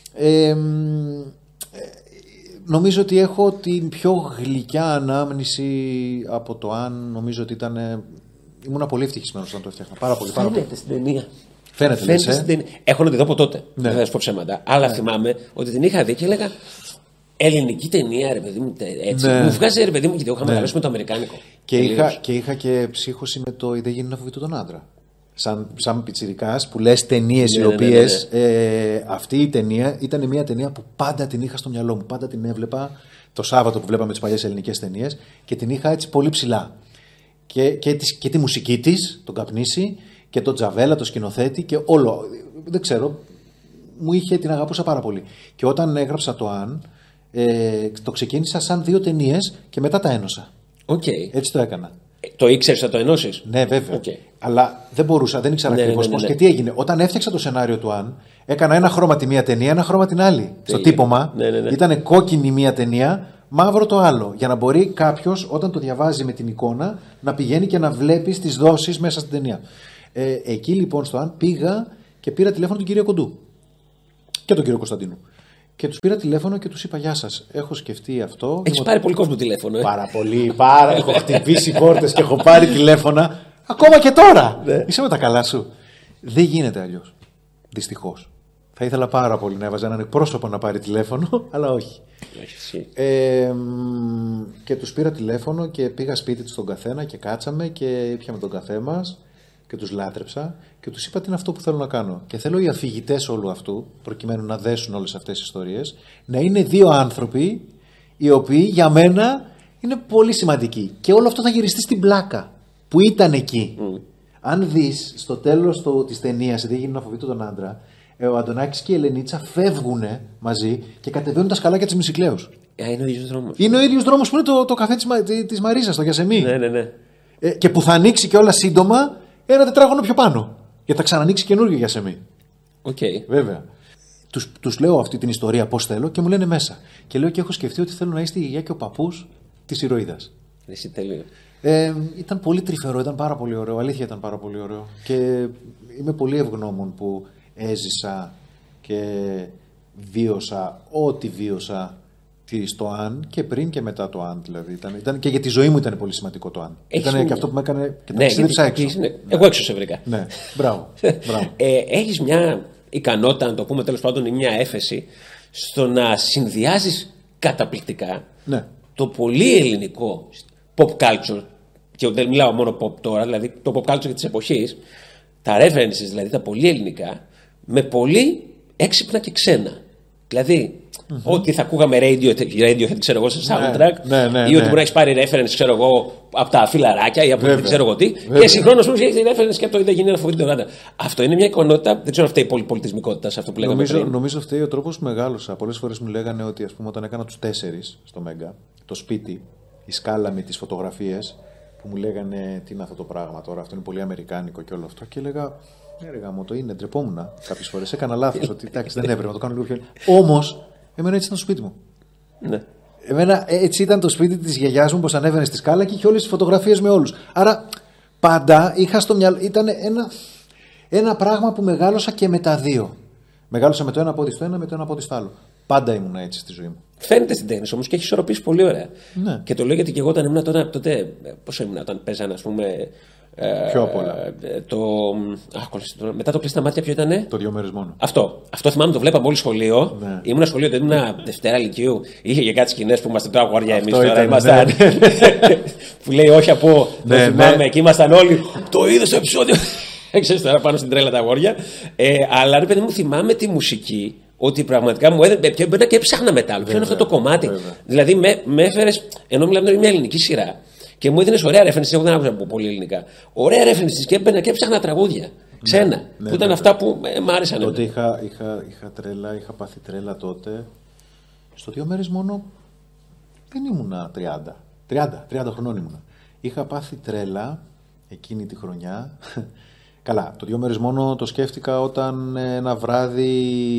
νομίζω ότι έχω την πιο γλυκιά ανάμνηση από το Αν. Νομίζω ότι ήταν. Ήμουν πολύ ευτυχισμένος όταν το έφτιαχνα. Πάρα πολύ. Φαίνεται στην ταινία. Φαίνεται στην ταινία. Έχω να τη δω από τότε. Ναι. Δεν θα σου πω ψέματα. Αλλά θυμάμαι ότι την είχα δει και έλεγα. Ελληνική ταινία, ρε παιδί μου, έτσι. Ναι. Μου βγάζει, ρε παιδί μου, γιατί εγώ είχα μεγαλώσει με το αμερικάνικο. Και είχα και ψύχωση με το «Η δεν γίνει να φοβείται τον άντρα». Σαν πιτσιρικάς που λες ταινίες οι οποίες. Αυτή η ταινία ήταν μια ταινία που πάντα την είχα στο μυαλό μου. Πάντα την έβλεπα το Σάββατο που βλέπαμε τις παλιές ελληνικές ταινίες και την είχα έτσι πολύ ψηλά. Και τη μουσική της, τον Καπνίση, και τον Τζαβέλα, το σκηνοθέτη και όλο. Δεν ξέρω, την αγαπούσα πάρα πολύ. Και όταν έγραψα το Αν. Το ξεκίνησα σαν 2 ταινίες και μετά τα ένωσα. Okay. Έτσι το έκανα. Το ήξερες να το ενώσεις? Ναι, βέβαια. Okay. Αλλά δεν μπορούσα, δεν ήξερα ακριβώς πώς. Και τι έγινε. Όταν έφτιαξα το σενάριο του Αν, έκανα ένα χρώμα τη μία ταινία, ένα χρώμα την άλλη. Στο τύπωμα. Ήταν κόκκινη μία ταινία, μαύρο το άλλο. Για να μπορεί κάποιος όταν το διαβάζει με την εικόνα να πηγαίνει και να βλέπει τις δόσεις μέσα στην ταινία. Εκεί λοιπόν στο Αν πήγα και πήρα τηλέφωνο τον κύριο Κοντού και τον κύριο Κωνσταντίνου. Και τους πήρα τηλέφωνο και τους είπα: Γεια σας, έχω σκεφτεί αυτό. Έχεις πάρει πολύ κόσμο τηλέφωνο, Πάρα πολύ, έχω χτυπήσει πόρτες και έχω πάρει τηλέφωνα. Ακόμα και τώρα. Είσαι με τα καλά σου. Δεν γίνεται αλλιώς. Δυστυχώς. Θα ήθελα πάρα πολύ να έβαζα έναν εκπρόσωπο να πάρει τηλέφωνο, αλλά όχι. Και τους πήρα τηλέφωνο και πήγα σπίτι τους τον καθένα και κάτσαμε και πιάμε τον καφέ μας και τους λάτρεψα και τους είπα τι είναι αυτό που θέλω να κάνω. Και θέλω οι αφηγητές όλου αυτού, προκειμένου να δέσουν όλες αυτές τις ιστορίες, να είναι δύο άνθρωποι οι οποίοι για μένα είναι πολύ σημαντικοί. Και όλο αυτό θα γυριστεί στην πλάκα που ήταν εκεί. Αν δεις στο τέλος της ταινίας, επειδή έγινε να φοβείται τον άντρα, ο Αντωνάκης και η Ελενίτσα φεύγουν μαζί και κατεβαίνουν τα σκαλάκια της Μυσικλέους. Είναι ο ίδιος δρόμος. Είναι ο ίδιος δρόμος που είναι το καφέ της Μαρίζας, το Γιασεμί. Ναι. Και που θα ανοίξει και όλα σύντομα ένα τετράγωνο πιο πάνω. Γιατί θα ξανανοίξει καινούργιο Γιασεμί. Βέβαια. Τους λέω αυτή την ιστορία πώς θέλω και μου λένε μέσα. Και λέω και έχω σκεφτεί ότι θέλω να είστε η γιαγιά και ο παππούς της ηρωίδας. Εσύ τέλειο. Ήταν πολύ τρυφερό, ήταν πάρα πολύ ωραίο. Αλήθεια ήταν πάρα πολύ ωραίο. Και είμαι πολύ ευγνώμων που έζησα και βίωσα ό,τι βίωσα στο Αν και πριν και μετά το Αν. Δηλαδή. Ήταν και για τη ζωή μου ήταν πολύ σημαντικό το Αν. Ήταν και αυτό που με έκανε και τα ξύδεψα έξω. Εγώ έξω σε βρήκα. Ναι, μπράβο. Έχεις μια ικανότητα, να το πούμε τέλος πάντων, ή μια έφεση στο να συνδυάζεις καταπληκτικά το πολύ ελληνικό pop culture, και δεν μιλάω μόνο pop τώρα, δηλαδή το pop culture της εποχής, τα references, δηλαδή τα πολύ ελληνικά, με πολύ έξυπνα και ξένα. Δηλαδή, ότι θα ακούγαμε Radiohead, ξέρω εγώ, σε soundtrack, ή ότι μπορεί να έχει πάρει reference, ξέρω εγώ, από τα φιλαράκια ή από δεν ξέρω εγώ τι, και συγχρόνως όμως έχει reference και από το είδα γίνει ένα φοβητή τον άντρα. Αυτό είναι μια εικονότητα, δεν ξέρω αν φταίει η πολυπολιτισμικότητα σε αυτό που λέγαμε πριν. Νομίζω φταίει ο τρόπος που μεγάλωσα. Πολλές φορές μου λέγανε ότι, ας πούμε, όταν έκανα τους 4 στο Μέγκα, το σπίτι, η σκάλα με τις φωτογραφίες, που μου λέγανε τι είναι αυτό το πράγμα τώρα, αυτό είναι πολύ αμερικάνικο και όλο αυτό. Και έλεγα, το είναι, ντρεπόμουν κάποιες φορές. Έκανα λάθος, ότι εντάξει, δεν έπρεπε να το κάνω λίγο πιο. Όμως, εμένα έτσι ήταν το σπίτι μου. Ναι. Εμένα έτσι ήταν το σπίτι της γιαγιάς μου, πως ανέβαινε στη σκάλα και είχε όλες τις φωτογραφίες με όλους. Άρα, πάντα είχα στο μυαλό. Ήταν ένα πράγμα που μεγάλωσα και με τα δύο. Μεγάλωσα με το ένα πόδι στο ένα, με το ένα πόδι στο άλλο. Πάντα ήμουν έτσι στη ζωή μου. Φαίνεται στην τέχνη όμως και έχει ισορροπήσει πολύ ωραία. Ναι. Και το λέω γιατί και εγώ όταν ήμουν τότε. Πόσο ήμουν όταν παίζανε, ας πούμε. Πιο απ' όλα. Μετά το κλειστά μάτια, ποιο ήτανε? Το 2 μέρες μόνο. Αυτό θυμάμαι, το βλέπαμε όλοι σχολείο. Ναι. Ήμουν σχολείο, δεν ήμουν Δευτέρα Λυκείου. Είχε και κάτι σκηνές που είμαστε τώρα αγόρια εμείς. Τώρα ήμασταν. Που λέει όχι από. Το θυμάμαι, εκεί ήμασταν όλοι. Το είδες το επεισόδιο. Ξέρεις τώρα πάνω στην τρέλα τα αγόρια. Αλλά ρε παιδί μου, θυμάμαι τη μουσική. Ότι πραγματικά μου έδινε. Και μπαίνα και έψαχνα μετά. Ποιο είναι αυτό το κομμάτι. Δηλαδή με έφερε. Ενώ μιλάμε για μια ελληνική σειρά. Και μου έδινε ωραία references. Εγώ δεν άκουσα πολύ ελληνικά. Ωραία references και έμπαινα και έψαχνα τραγούδια. Ξένα. Που ήταν αυτά που μ' άρεσαν. Τότε είχα πάθει τρέλα τότε. Στο 2 μέρες μόνο δεν ήμουνα 30 χρονών ήμουνα. Είχα πάθει τρέλα εκείνη τη χρονιά. Καλά, το 2 μέρες μόνο το σκέφτηκα όταν ένα βράδυ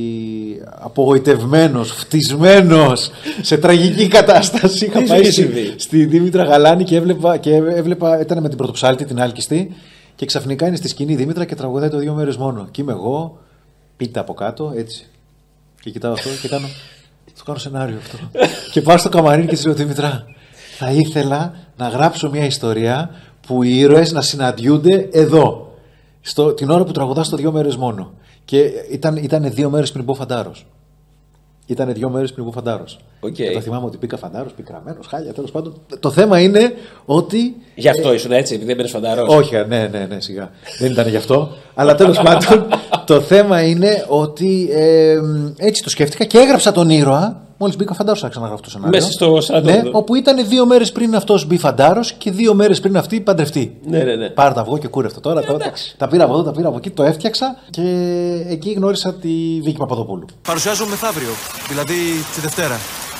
απογοητευμένος, φτισμένος, σε τραγική κατάσταση είχα πάει στη Δήμητρα Γαλάνη και έβλεπα, ήταν με την πρωτοψάλτη, την άλκιστη, και ξαφνικά είναι στη σκηνή η Δήμητρα και τραγουδάει το 2 μέρες μόνο. Και είμαι εγώ, πίτα από κάτω, έτσι. Και κοιτάω αυτό και κάνω, το κάνω σενάριο αυτό. Και πάω στο καμαρίνι και της λέω, Δήμητρα, θα ήθελα να γράψω μια ιστορία που οι ήρωες να συναντιούνται εδώ. Την ώρα που τραγουδά στο 2 μέρες μόνο. Και ήταν 2 μέρες πριν μπω φαντάρος. Ήταν 2 μέρες πριν μπω φαντάρος. Και το θυμάμαι ότι μπήκα φαντάρος, πικραμένος, χάλια, τέλος πάντων. Το θέμα είναι ότι. Γι' αυτό ήσουν έτσι, επειδή δεν μπαίνεις φαντάρος. Όχι, ναι, σιγά. Δεν ήταν γι' αυτό. Αλλά τέλος πάντων, το θέμα είναι ότι έτσι το σκέφτηκα και έγραψα τον ήρωα. Μόλις μπήκα φαντάρος, άρχισα να γράφω το σενάριο. Μέσα στο 40. Ναι, όπου ήταν 2 μέρες πριν αυτός μπει φαντάρος και 2 μέρες πριν αυτή παντρευτεί. Ναι. Πάρε τα αυγό και κούρευτο τώρα. Τα πήρα από εδώ, τα πήρα από εκεί, το έφτιαξα και εκεί γνώρισα τη Βίκη Παπαδοπούλου. Παρουσιάζω μεθαύριο, δηλαδή τη Δευτέρα.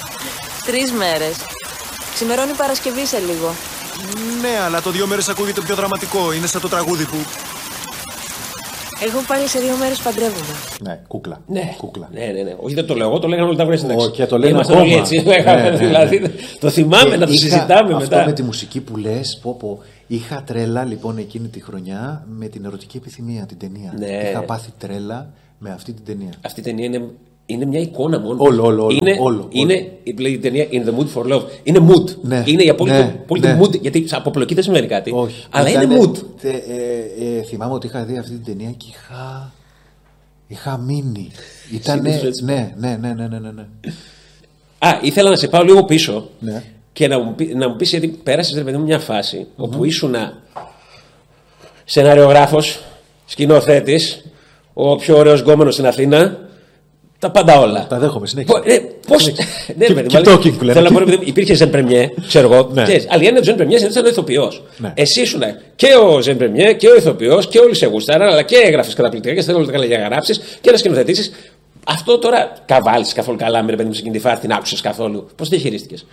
3 μέρες. Ξημερώνει Παρασκευή σε λίγο. Ναι, αλλά το 2 μέρες ακούγεται πιο δραματικό. Είναι σαν το τραγούδι που. Εγώ πάλι σε 2 μέρες παντρεύομαι. Ναι, κούκλα. Ναι. Κούκλα. Ναι. Όχι, δεν το λέω εγώ, το λέγανε όλοι τα βρέστα. Και το λένε όλοι έτσι. Δηλαδή, το θυμάμαι να το συζητάμε μετά. Αυτό με τη μουσική που λες, είχα τρέλα λοιπόν εκείνη τη χρονιά με την ερωτική επιθυμία, την ταινία. Ναι. Είχα πάθει τρέλα με αυτή την ταινία. Αυτή η ταινία είναι μια εικόνα μόνο. Όλο. Είναι η ταινία In the Mood for Love. Είναι mood. Ναι. Είναι η απόλυτη mood. Γιατί από πλοκή δεν σημαίνει κάτι. Όχι. Αλλά είναι mood. Θυμάμαι ότι είχα δει αυτή την ταινία και είχα μείνει. Ήτανε. Ναι. Ήθελα να σε πάω λίγο πίσω. Ναι. Και να μου πεις, γιατί πέρασες ρε παιδί μου μια φάση όπου ήσουν σεναριογράφος, σκηνοθέτης, ο πιο ωραίος γκόμενος στην Αθήνα. Τα πάντα όλα. Τα δέχομαι, συνέχεια. Πώς. Ναι, θέλω να πω, υπήρχε Ζεν Πρεμιέ, ξέρω εγώ. Αλλά είναι ο Ζεν Πρεμιέ, ήταν ο ηθοποιός. Εσύ ήσουν και ο Ζεν Πρεμιέ και ο ηθοποιός και όλοι σε γουστάραν, αλλά και έγραφες καταπληκτικά και θέλω όλα για να γράψεις και να σκηνοθετήσεις. Αυτό τώρα καβάλεις καθόλου καλά με παιδί μου σε εκείνη τη φάση, την άκουσες καθόλου. Πώς τη χειρίστηκες?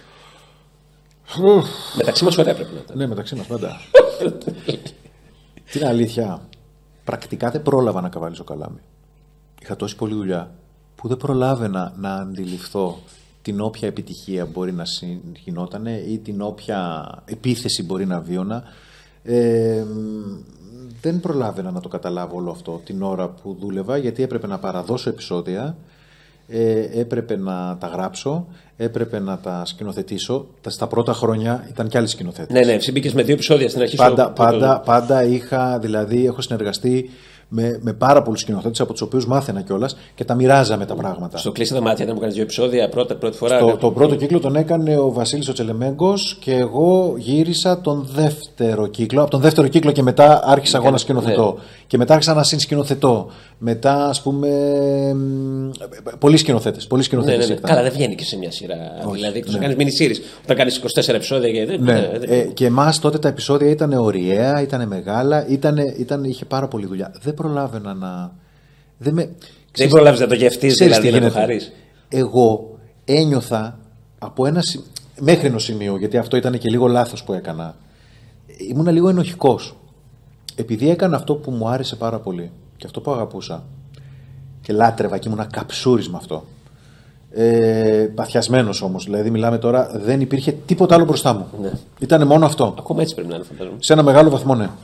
Μεταξύ μας ωραία πρέπει να ήταν. Ναι, μεταξύ μας πάντα. Την αλήθεια, πρακτικά δεν πρόλαβα να καβαλήσω καλάμι. Είχα τόση πολλή δουλειά που δεν προλάβαινα να αντιληφθώ την όποια επιτυχία μπορεί να γινότανε ή την όποια επίθεση μπορεί να βίωνα. Δεν προλάβαινα να το καταλάβω όλο αυτό την ώρα που δούλευα, γιατί έπρεπε να παραδώσω επεισόδια, έπρεπε να τα γράψω, έπρεπε να τα σκηνοθετήσω. Στα πρώτα χρόνια ήταν κι άλλοι σκηνοθέτες. Ναι, μπήκες με 2 επεισόδια στην αρχή. Πάντα είχα, δηλαδή έχω συνεργαστεί με πάρα πολλούς σκηνοθέτες από τους οποίους μάθαινα κιόλας και τα μοιράζαμε τα πράγματα. Στο Κλείσει τα μάτια, να μου κάνεις 2 επεισόδια πρώτη φορά. Το πρώτο κύκλο τον έκανε ο Βασίλης ο Τσελεμέγκος και εγώ γύρισα τον δεύτερο κύκλο. Από τον δεύτερο κύκλο και μετά άρχισα εγώ να σκηνοθετώ. Ναι. Και μετά άρχισα να συνσκηνοθετώ. Μετά, ας πούμε. Πολλοί σκηνοθέτες. Ναι. Καλά, δεν βγαίνει και σε μια σειρά. Όχι, δηλαδή, εκτός να κάνεις mini-series. Όταν κάνεις 24 επεισόδια. Και εμάς τότε τα επεισόδια ήταν ωριαία, ήταν μεγάλα, είχε πάρα πολλή δουλειά. Δεν προλάβαινα να. Δεν προλάβεις να το γευτείς, δηλαδή να το χαρείς. Εγώ ένιωθα από μέχρι ενός σημείου, γιατί αυτό ήταν και λίγο λάθος που έκανα. Ήμουνα λίγο ενοχικός. Επειδή έκανα αυτό που μου άρεσε πάρα πολύ και αυτό που αγαπούσα και λάτρευα και ήμουνα καψούρης με αυτό. Παθιασμένος όμως, δηλαδή μιλάμε τώρα, δεν υπήρχε τίποτα άλλο μπροστά μου. Ναι. Ήτανε μόνο αυτό. Ακόμα έτσι πρέπει να είναι, φαντάζομαι. Σε ένα μεγάλο βαθμό, ναι.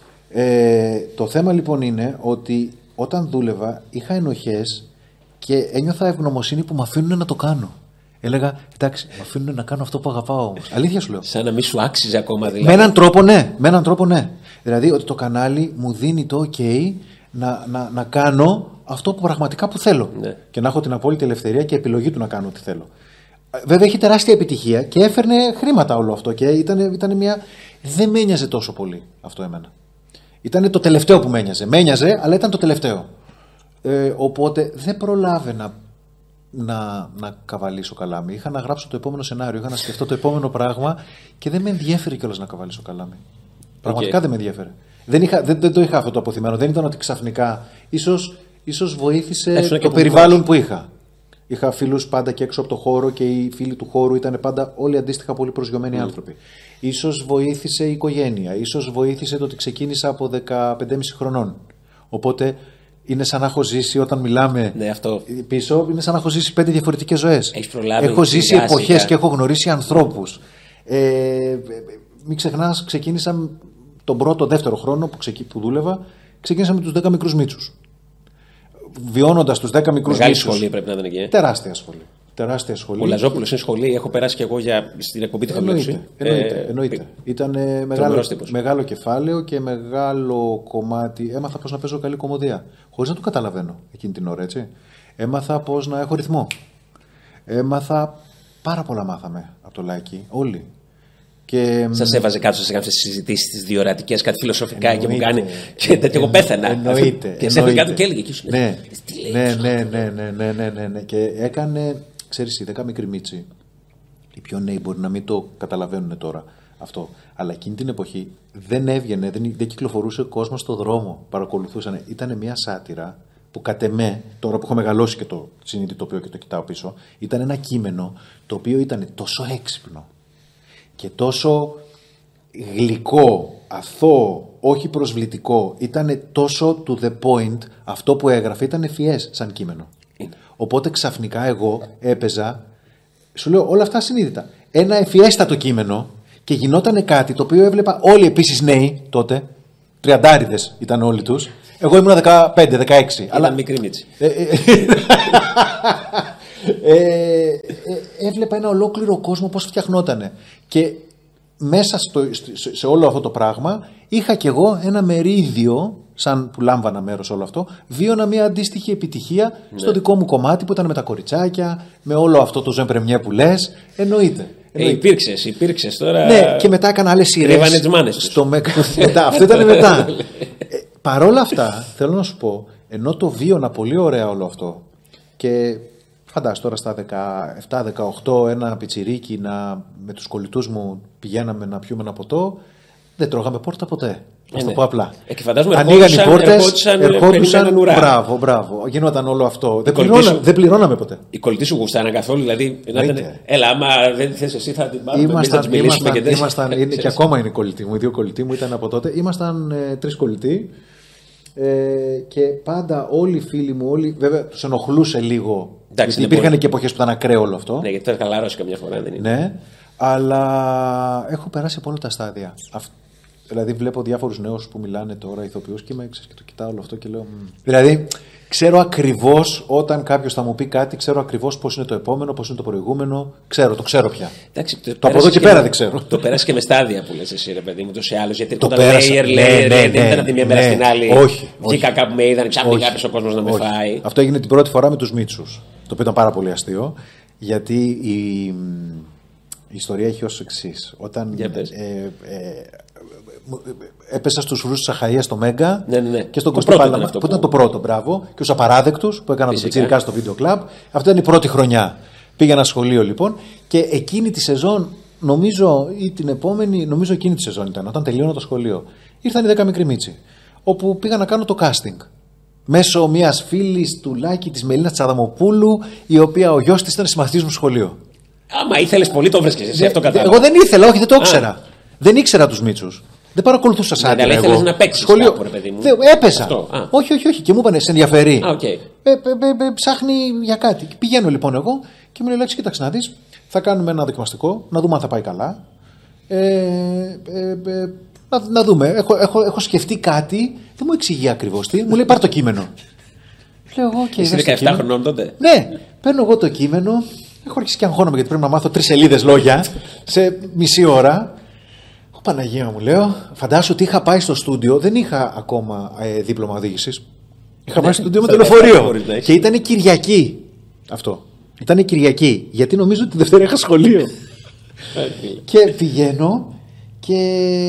Το θέμα λοιπόν είναι ότι όταν δούλευα είχα ενοχές και ένιωθα ευγνωμοσύνη που με αφήνουν να το κάνω. Έλεγα, εντάξει, με αφήνουν να κάνω αυτό που αγαπάω όμως. Αλήθεια σου λέω. Σαν να μην σου άξιζε ακόμα δηλαδή. Με έναν τρόπο ναι. Δηλαδή ότι το κανάλι μου δίνει το OK να κάνω αυτό που πραγματικά που θέλω. Ναι. Και να έχω την απόλυτη ελευθερία και επιλογή του να κάνω ό,τι θέλω. Βέβαια έχει τεράστια επιτυχία και έφερνε χρήματα όλο αυτό και ήταν μια. Δεν με ένοιαζε τόσο πολύ αυτό εμένα. Ήταν το τελευταίο που με ένοιαζε. Με ένοιαζε, αλλά ήταν το τελευταίο. Οπότε δεν προλάβαινα να καβαλήσω καλάμι. Είχα να γράψω το επόμενο σενάριο, είχα να σκεφτώ το επόμενο πράγμα και δεν με ενδιέφερε κιόλας να καβαλήσω καλάμι. Πραγματικά δεν με ενδιέφερε. Δεν το είχα αυτό το αποθυμένο. Δεν ήταν ότι ξαφνικά. Ίσως βοήθησε το περιβάλλον που είχα. Είχα φίλους πάντα και έξω από το χώρο και οι φίλοι του χώρου ήταν πάντα όλοι αντίστοιχα πολύ προσγειωμένοι άνθρωποι. Ίσως βοήθησε η οικογένεια. Ίσως βοήθησε το ότι ξεκίνησα από 15,5 χρονών. Οπότε είναι σαν να έχω ζήσει όταν μιλάμε πίσω, είναι σαν να έχω ζήσει 5 διαφορετικές ζωές. Έχω ζήσει εποχές και έχω γνωρίσει ανθρώπους. Μην ξεχνάς, ξεκίνησα τον πρώτο, δεύτερο χρόνο που δούλευα, ξεκίνησα με τους 10 μικρούς μίτσους. Βιώνοντας τους 10 μικρούς μίτσους. Μεγάλη σχολή πρέπει να ήταν εκεί. Τεράστια σχολή. Ο Λαζόπουλος είναι σχολή, έχω περάσει και εγώ στην εκπομπή του Χαμηλού. Εννοείται. Ήταν μεγάλο κεφάλαιο και μεγάλο κομμάτι. Έμαθα πώς να παίζω καλή κομμωδία. Χωρίς να το καταλαβαίνω εκείνη την ώρα, έτσι. Έμαθα πώς να έχω ρυθμό. Πάρα πολλά μάθαμε από το Λάκη, όλοι. Σας έβαζε κάτω σε κάποιες συζητήσεις τις διορατικές, κάτι φιλοσοφικά και μου κάνει. Και εγώ πέθανα. Εννοείται. Και σε κάτω και έλεγε. Ναι. Και έκανε, ξέρεις, οι 10 μικροί μίτσοι. Οι πιο νέοι μπορεί να μην το καταλαβαίνουν τώρα αυτό. Αλλά εκείνη την εποχή δεν έβγαινε, δεν κυκλοφορούσε ο κόσμος στον δρόμο. Παρακολουθούσαν. Ήταν μια σάτυρα που κατ' εμέ, τώρα που έχω μεγαλώσει και το συνειδητοποιώ και το κοιτάω πίσω, ήταν ένα κείμενο το οποίο ήταν τόσο έξυπνο και τόσο γλυκό, αθώο, όχι προσβλητικό. Ήταν τόσο to the point. Αυτό που έγραφε ήταν ευφυές σαν κείμενο. Οπότε ξαφνικά εγώ έπαιζα, σου λέω όλα αυτά συνείδητα, ένα ευφυέστατο κείμενο και γινόταν κάτι το οποίο έβλεπα όλοι επίσης νέοι τότε, 30 ήταν όλοι τους. Εγώ ήμουν 15-16. Αλλά μικρή μίτσι. Έβλεπα ένα ολόκληρο κόσμο πώς φτιαχνότανε. Και μέσα σε όλο αυτό το πράγμα είχα κι εγώ ένα μερίδιο, σαν που λάμβανα μέρος όλο αυτό, βίωνα μια αντίστοιχη επιτυχία στο δικό μου κομμάτι που ήταν με τα κοριτσάκια, με όλο αυτό το ζεμπρεμιέ που λες. Εννοείται. Υπήρξες τώρα. Ναι, και μετά έκανα άλλες σειρές. Αυτό ήταν μετά. Παρόλα αυτά, θέλω να σου πω, ενώ το βίωνα πολύ ωραία όλο αυτό και φαντάσου τώρα στα 17-18 ένα πιτσιρίκι με τους κολλητούς μου πηγαίναμε να πιούμε ένα ποτό, δεν τρώγαμε πόρτα ποτέ. Να το πω απλά. Και φαντάζομαι ανοίγαν οι πόρτες, ερχόντουσαν. Μπράβο. Γινόταν όλο αυτό. Δεν πληρώναμε ποτέ. Οι κολλητοί σου γουστάναν καθόλου, δηλαδή. Έλα, άμα δεν θες εσύ θα την πάρουμε. Ήμασταν, και ακόμα είναι οι κολλητοί μου. Οι δύο κολλητοί μου ήταν από τότε. Ήμασταν 3 κολλητοί. Και πάντα όλοι οι φίλοι μου, βέβαια τους ενοχλούσε λίγο. Γιατί υπήρχαν και εποχές που ήταν ακραίο όλο αυτό. Ναι, γιατί θα χαλάρωσε καμιά φορά, δεν είναι. Ναι, αλλά έχω περάσει από όλα τα στάδια. Δηλαδή, βλέπω διάφορους νέους που μιλάνε τώρα, ηθοποιούς, και το κοιτάω όλο αυτό και λέω. Δηλαδή, ξέρω ακριβώς όταν κάποιος θα μου πει κάτι, ξέρω ακριβώς πώς είναι το επόμενο, πώς είναι το προηγούμενο. Το ξέρω πια. Εντάξει, το από εδώ και πέρα δεν ξέρω. Το πέρασε και με στάδια που λες εσύ, ρε παιδί μου, τόσο ή άλλως. Γιατί όταν δεν ήταν από τη μία μέρα στην άλλη. Όχι. Βγήκα κάπου με είδαν, ξαφνικά έπεσε ο κόσμος να με φάει. Αυτό έγινε την πρώτη φορά με τους Μίτσους. Το οποίο ήταν πάρα πολύ αστείο. Γιατί η ιστορία έχει ως εξής. Όταν έπεσα στους φρούς της Αχαΐας στο Μέγκα και στον Κωστή Παλαμά, που ήταν το πρώτο, μπράβο, και τους Απαράδεκτους που έκανα το πιτσιρικά στο βίντεο κλαμπ. Αυτή ήταν η πρώτη χρονιά. Πήγα σχολείο λοιπόν και εκείνη τη σεζόν, νομίζω ή την επόμενη, νομίζω εκείνη τη σεζόν ήταν, όταν τελείωνα το σχολείο, ήρθαν οι 10 μικροί Μίτσι, όπου πήγα να κάνω το casting. Μέσω μιας φίλης του Λάκη, της Μελίνας Τσαδαμοπούλου, η οποία ο γιος της ήταν συμμαθητής μου σχολείο. Άμα ήθελες πολύ, το βρίσκεσαι εσύ, αυτό κατάλαβα. Εγώ δεν ήθελα, όχι, δεν το ήξερα. Δεν ήξερα τους Μίτσους. Δεν παρακολουθούσα σαν αλλά ήθελες να παίξεις κάπου, ρε παιδί μου. Έπαιζα. Όχι. Και μου είπανε, σε ενδιαφέρει. Ψάχνει για κάτι. Πηγαίνω λοιπόν εγώ και μου λέει, Λέξη, κοίταξε να δεις. Θα κάνουμε ένα δοκιμαστικό, να δούμε αν θα πάει καλά. Να δούμε. Έχω σκεφτεί κάτι. Δεν μου εξηγεί ακριβώς τι. Μου λέει, πάρ' το κείμενο. Λέω εγώ και. Είσαι 17 χρονών τότε. Ναι, παίρνω εγώ το κείμενο. Έχω αρχίσει και αγχώνομαι γιατί πρέπει να μάθω 3 σελίδες λόγια σε μισή ώρα. Παναγία μου, λέω, φαντάσου ότι είχα πάει στο στούντιο, δεν είχα ακόμα δίπλωμα οδήγησης. Είχα πάει στο στούντιο με το λεωφορείο. Και ήταν Κυριακή αυτό. Ήταν Κυριακή, γιατί νομίζω ότι τη Δευτέρα είχα σχολείο. Και πηγαίνω και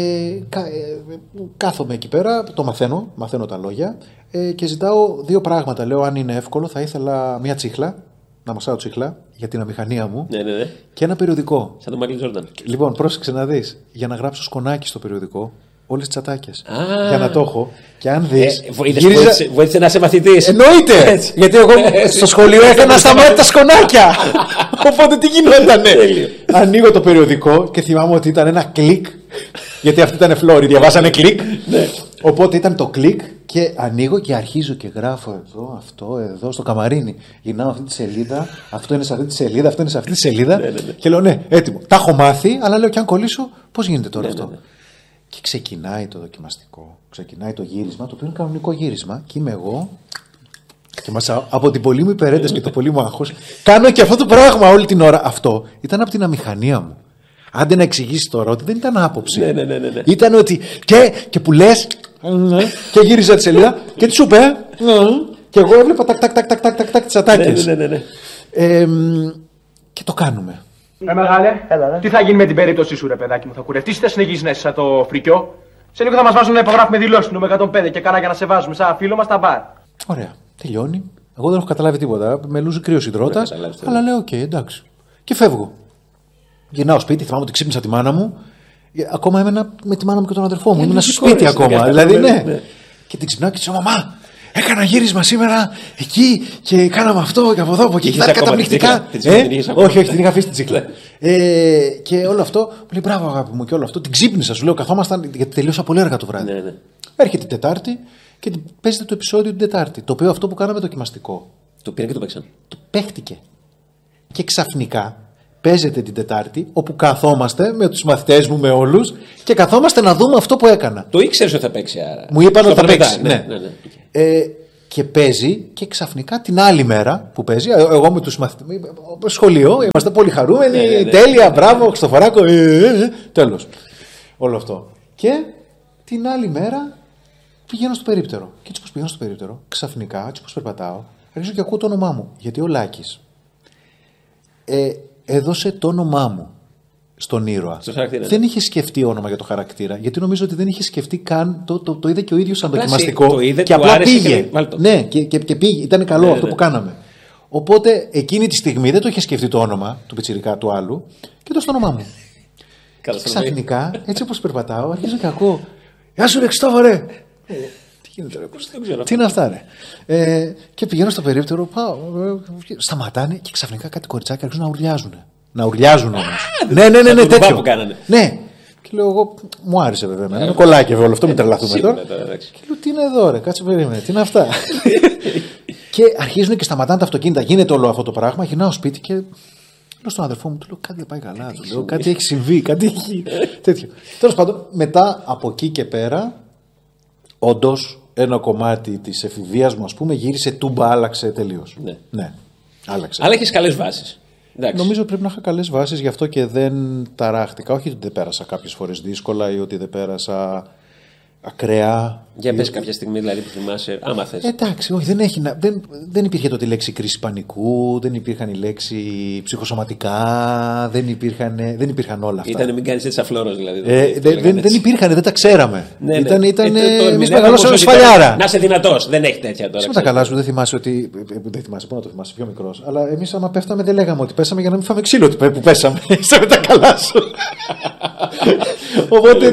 κάθομαι εκεί πέρα, το μαθαίνω τα λόγια και ζητάω 2 πράγματα. Λέω, αν είναι εύκολο, θα ήθελα μια τσίχλα, να μασάω τσίχλα για την αμηχανία μου και ένα περιοδικό. Σαν τον Μάικλ Τζόρνταν. Λοιπόν, πρόσεξε να δεις. Για να γράψω σκονάκι στο περιοδικό, όλες τις τσατάκες. Για να το έχω. Και αν δεις. Βοήθησε να είσαι μαθητής. Εννοείται! Γιατί εγώ στο σχολείο έκανα σταμάτητα σκονάκια. Οπότε τι γινότανε. Ανοίγω το περιοδικό και θυμάμαι ότι ήταν ένα κλικ. Γιατί αυτή ήταν φλόρη, διαβάσανε κλικ. Οπότε ήταν το κλικ και ανοίγω και αρχίζω και γράφω εδώ, αυτό, εδώ, στο καμαρίνι. Γυρνάω αυτή τη σελίδα, αυτό είναι σε αυτή τη σελίδα, αυτό είναι σε αυτή τη σελίδα. Και λέω, ναι, έτοιμο. Τα έχω μάθει, αλλά λέω, και αν κολλήσω, πώς γίνεται τώρα αυτό. Και ξεκινάει το δοκιμαστικό, ξεκινάει το γύρισμα, το οποίο είναι κανονικό γύρισμα. Και είμαι εγώ. Και μέσα από την πολύ μου υπερένταση και το πολύ μου άγχος, κάνω και αυτό το πράγμα όλη την ώρα. Αυτό ήταν από την αμηχανία μου. Άντε να εξηγήσει τώρα ότι δεν ήταν άποψη. Ναι. Ήταν ότι. Και που λες. Και γύριζα τη σελίδα και τι σου είπε. Και εγώ έβλεπα τάκ τις ατάκες. Ναι. Και το κάνουμε. Μεγάλε, τι θα γίνει με την περίπτωση σου, ρε παιδάκι μου, θα κουρευτείς ή θα συνεχίσεις να είσαι σαν το φρικιό. Σε λίγο θα μας βάζουν να υπογράφουμε δηλώσεις νούμερο 105 και κάνα για να σε βάζουμε σαν φίλο μας τα μπαρ. Ωραία, τελειώνει. Εγώ δεν έχω καταλάβει τίποτα. Με λούζει κρύος υδρότας. Αλλά λέω, οκ, εντάξει. Και φεύγω. Γυρνάω σπίτι, θυμάμαι ότι ξύπνησα τη μάνα μου. Ακόμα έμενα με τη μάνα μου και τον αδερφό μου. Ήμουν στο σπίτι ακόμα. Δηλαδή, ναι. Και την ξυπνάω και της λέω, μαμά, Έκανα γύρισμα σήμερα εκεί και κάναμε αυτό και από εδώ, από εκεί. Ήταν καταπληκτικά. Όχι, την είχα αφήσει την τσίκλα. Και όλο αυτό, μου λέει μπράβο αγάπη μου και όλο αυτό. Την ξύπνησα, σου λέω, καθόμασταν γιατί τελείωσα πολύ αργά το βράδυ. Ναι. Έρχεται την Τετάρτη και παίζεται το επεισόδιο την Τετάρτη. Το οποίο αυτό που κάναμε δοκιμαστικό. Το πήραν και το παίξαν. Το παίχτηκε. Και ξαφνικά παίζεται την Τετάρτη, όπου καθόμαστε με τους μαθητές μου, με όλους, και καθόμαστε να δούμε αυτό που έκανα. Το ήξερες ότι θα παίξει, άρα. Μου είπαν ότι θα παίξει. Ναι. Και παίζει, και ξαφνικά την άλλη μέρα που παίζει, εγώ με τους μαθητές, σχολείο, είμαστε πολύ χαρούμενοι, τέλεια, μπράβο, Χριστοφοράκο, τέλος. Όλο αυτό. Και την άλλη μέρα πηγαίνω στο περίπτερο. Και έτσι πως πηγαίνω στο περίπτερο, ξαφνικά, έτσι πως περπατάω, αρχίζω και ακούω το όνομά μου. Γιατί ο Λάκης έδωσε το όνομά μου στον ήρωα. Δεν είχε σκεφτεί όνομα για το χαρακτήρα, γιατί νομίζω ότι δεν είχε σκεφτεί καν. Το είδε και ο ίδιος σαν δοκιμαστικό. Και απλά πήγε. Ναι, και πήγε. Ήταν καλό αυτό που κάναμε. Οπότε εκείνη τη στιγμή δεν το είχε σκεφτεί το όνομα του πιτσιρικά του άλλου και έδωσε το όνομά μου. Και ξαφνικά, έτσι όπως περπατάω, αρχίζω και ακούω. Γεια σου, ρε Χριστόφορε! Τι γίνεται, ρε, τι είναι αυτά, ρε. Και πηγαίνω στο περίπτερο, πάω. Σταματάνε και ξαφνικά κάτι κοριτσάκια αρχίζουν να ουρλιάζουν. Να ουρλιάζουν όμως. Ναι, τέτοιο. Ναι. Και λέω εγώ, μου άρεσε βέβαια. Είναι κολλάκι βέβαια όλο αυτό, μην τρελαθούμε τώρα. Και λέω, τι είναι εδώ, ρε, κάτσε περίμενε, τι είναι αυτά. Και αρχίζουν και σταματάνε τα αυτοκίνητα. Γίνεται όλο αυτό το πράγμα. Γυρνάω σπίτι και λέω στον αδερφό μου, του λέω, κάτι δεν πάει καλά. Του λέω, κάτι έχει συμβεί, κάτι έχει. Τέτοιο. Τέλος πάντων, μετά από εκεί και πέρα, όντως ένα κομμάτι της εφηβείας μου, ας πούμε, γύρισε τούμπα, άλλαξε τελείως. Ναι, άλλαξε. Αλλά έχεις καλές βάσεις. Νομίζω πρέπει να είχα καλές βάσεις, γι' αυτό και δεν ταράχτηκα. Όχι ότι δεν πέρασα κάποιες φορές δύσκολα ή ότι δεν πέρασα ακραία. Για πες κάποια στιγμή δηλαδή που θυμάσαι, άμα θες. Εντάξει, όχι, δεν υπήρχε τότε η λέξη κρίση πανικού, δεν υπήρχαν η λέξη ψυχοσωματικά, δεν υπήρχαν όλα αυτά. Ήταν μην κάνεις έτσι αφλόρος δηλαδή. Δεν υπήρχαν, δεν τα ξέραμε. Εμείς μεγαλώσαμε σφαλιάρα. Να είσαι δυνατός, δεν έχει τέτοια τώρα. Με τα καλά σου δεν θυμάσαι ότι. Δεν θυμάσαι, πού να το θυμάσαι, πιο μικρός. Αλλά εμείς άμα πέφταμε δεν λέγαμε ότι πέσαμε για να μην φάμε ξύλο που πέσαμε. Είσαι με τα καλά σου. Οπότε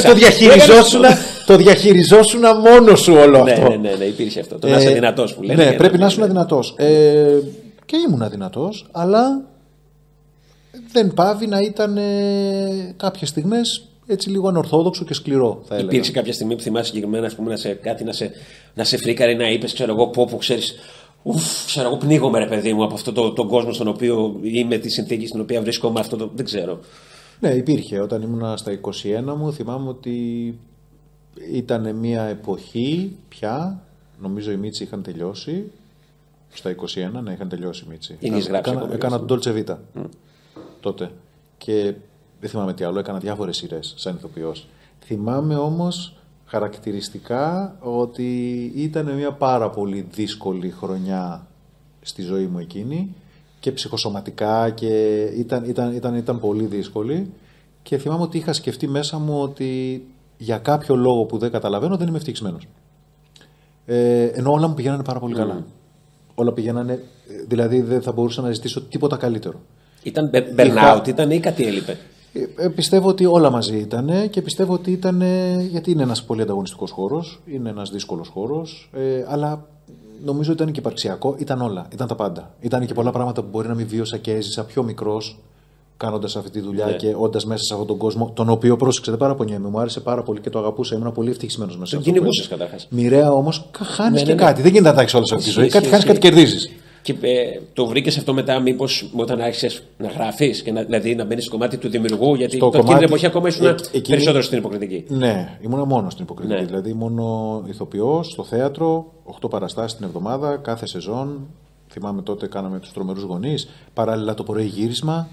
το διαχειριζόσουν μόνος σου όλο αυτό. Ναι, υπήρχε αυτό. Το να είσαι δυνατός που λένε. Ναι, πρέπει να είσαι δυνατός. Και ήμουν δυνατός, αλλά δεν πάβει να ήταν κάποιες στιγμές έτσι λίγο ανορθόδοξο και σκληρό, θα έλεγα. Υπήρξε κάποια στιγμή που θυμάσαι συγκεκριμένα, ας πούμε, να σε φρίκαρε, να είπες, ξέρω εγώ, που ξέρεις. Ξέρω εγώ, πνίγομαι ρε παιδί μου από αυτόν τον κόσμο στον οποίο είμαι, τη συνθήκη στην οποία βρίσκομαι, αυτό δεν ξέρω. Ναι, υπήρχε. Όταν ήμουν στα 21 μου, θυμάμαι ότι ήταν μια εποχή πια, νομίζω οι Μίτσι είχαν τελειώσει, στα 21, ναι, είχαν τελειώσει οι Μίτσι. Έκανα τον Dolce Vita τότε και δεν θυμάμαι τι άλλο, έκανα διάφορες σειρές σαν ηθοποιός. Θυμάμαι όμως χαρακτηριστικά ότι ήταν μια πάρα πολύ δύσκολη χρονιά στη ζωή μου εκείνη και ψυχοσωματικά και ήταν πολύ δύσκολη και θυμάμαι ότι είχα σκεφτεί μέσα μου ότι για κάποιο λόγο που δεν καταλαβαίνω δεν είμαι ευτυχισμένος. Ενώ όλα μου πηγαίνανε πάρα πολύ καλά. Όλα πηγαίνανε, δηλαδή δεν θα μπορούσα να ζητήσω τίποτα καλύτερο. Ήταν burnout, ήταν ή κάτι έλειπε? Πιστεύω ότι όλα μαζί ήταν και πιστεύω ότι ήταν, γιατί είναι ένας πολύ ανταγωνιστικός χώρος, είναι ένας δύσκολος χώρος, αλλά νομίζω ότι ήταν και υπαρξιακό, ήταν όλα, ήταν τα πάντα. Ήταν και πολλά πράγματα που μπορεί να μην βίωσα και έζησα πιο μικρός, κάνοντας αυτή τη δουλειά και όντας μέσα σε αυτόν τον κόσμο, τον οποίο πρόσεξε, δεν παραπονιέμαι, μου άρεσε πάρα πολύ και το αγαπούσα, ήμουν πολύ ευτυχισμένος μέσα. Τον κυνηγούσες καταρχάς. Μοιραία όμως, χάνεις και κάτι. Δεν γίνεται να τάξεις όλα σε αυτή τη ζωή. Κάτι χάνεις, κάτι κερδίζεις. Και το βρήκες αυτό μετά, μήπως όταν άρχισες να γράφεις, δηλαδή να μπαίνεις στο κομμάτι του δημιουργού, γιατί εκείνη την εποχή ακόμα ήσουν περισσότερο στην υποκριτική. Ναι, ήμουν μόνο στην υποκριτική. Ναι. Δηλαδή, μόνο ηθοποιός στο θέατρο, 8 παραστάσεις την εβδομάδα, κάθε σεζόν. Θυμάμαι τότε κάναμε τους Τρομερούς Γονείς, παράλληλα το πρωί γύρισμα.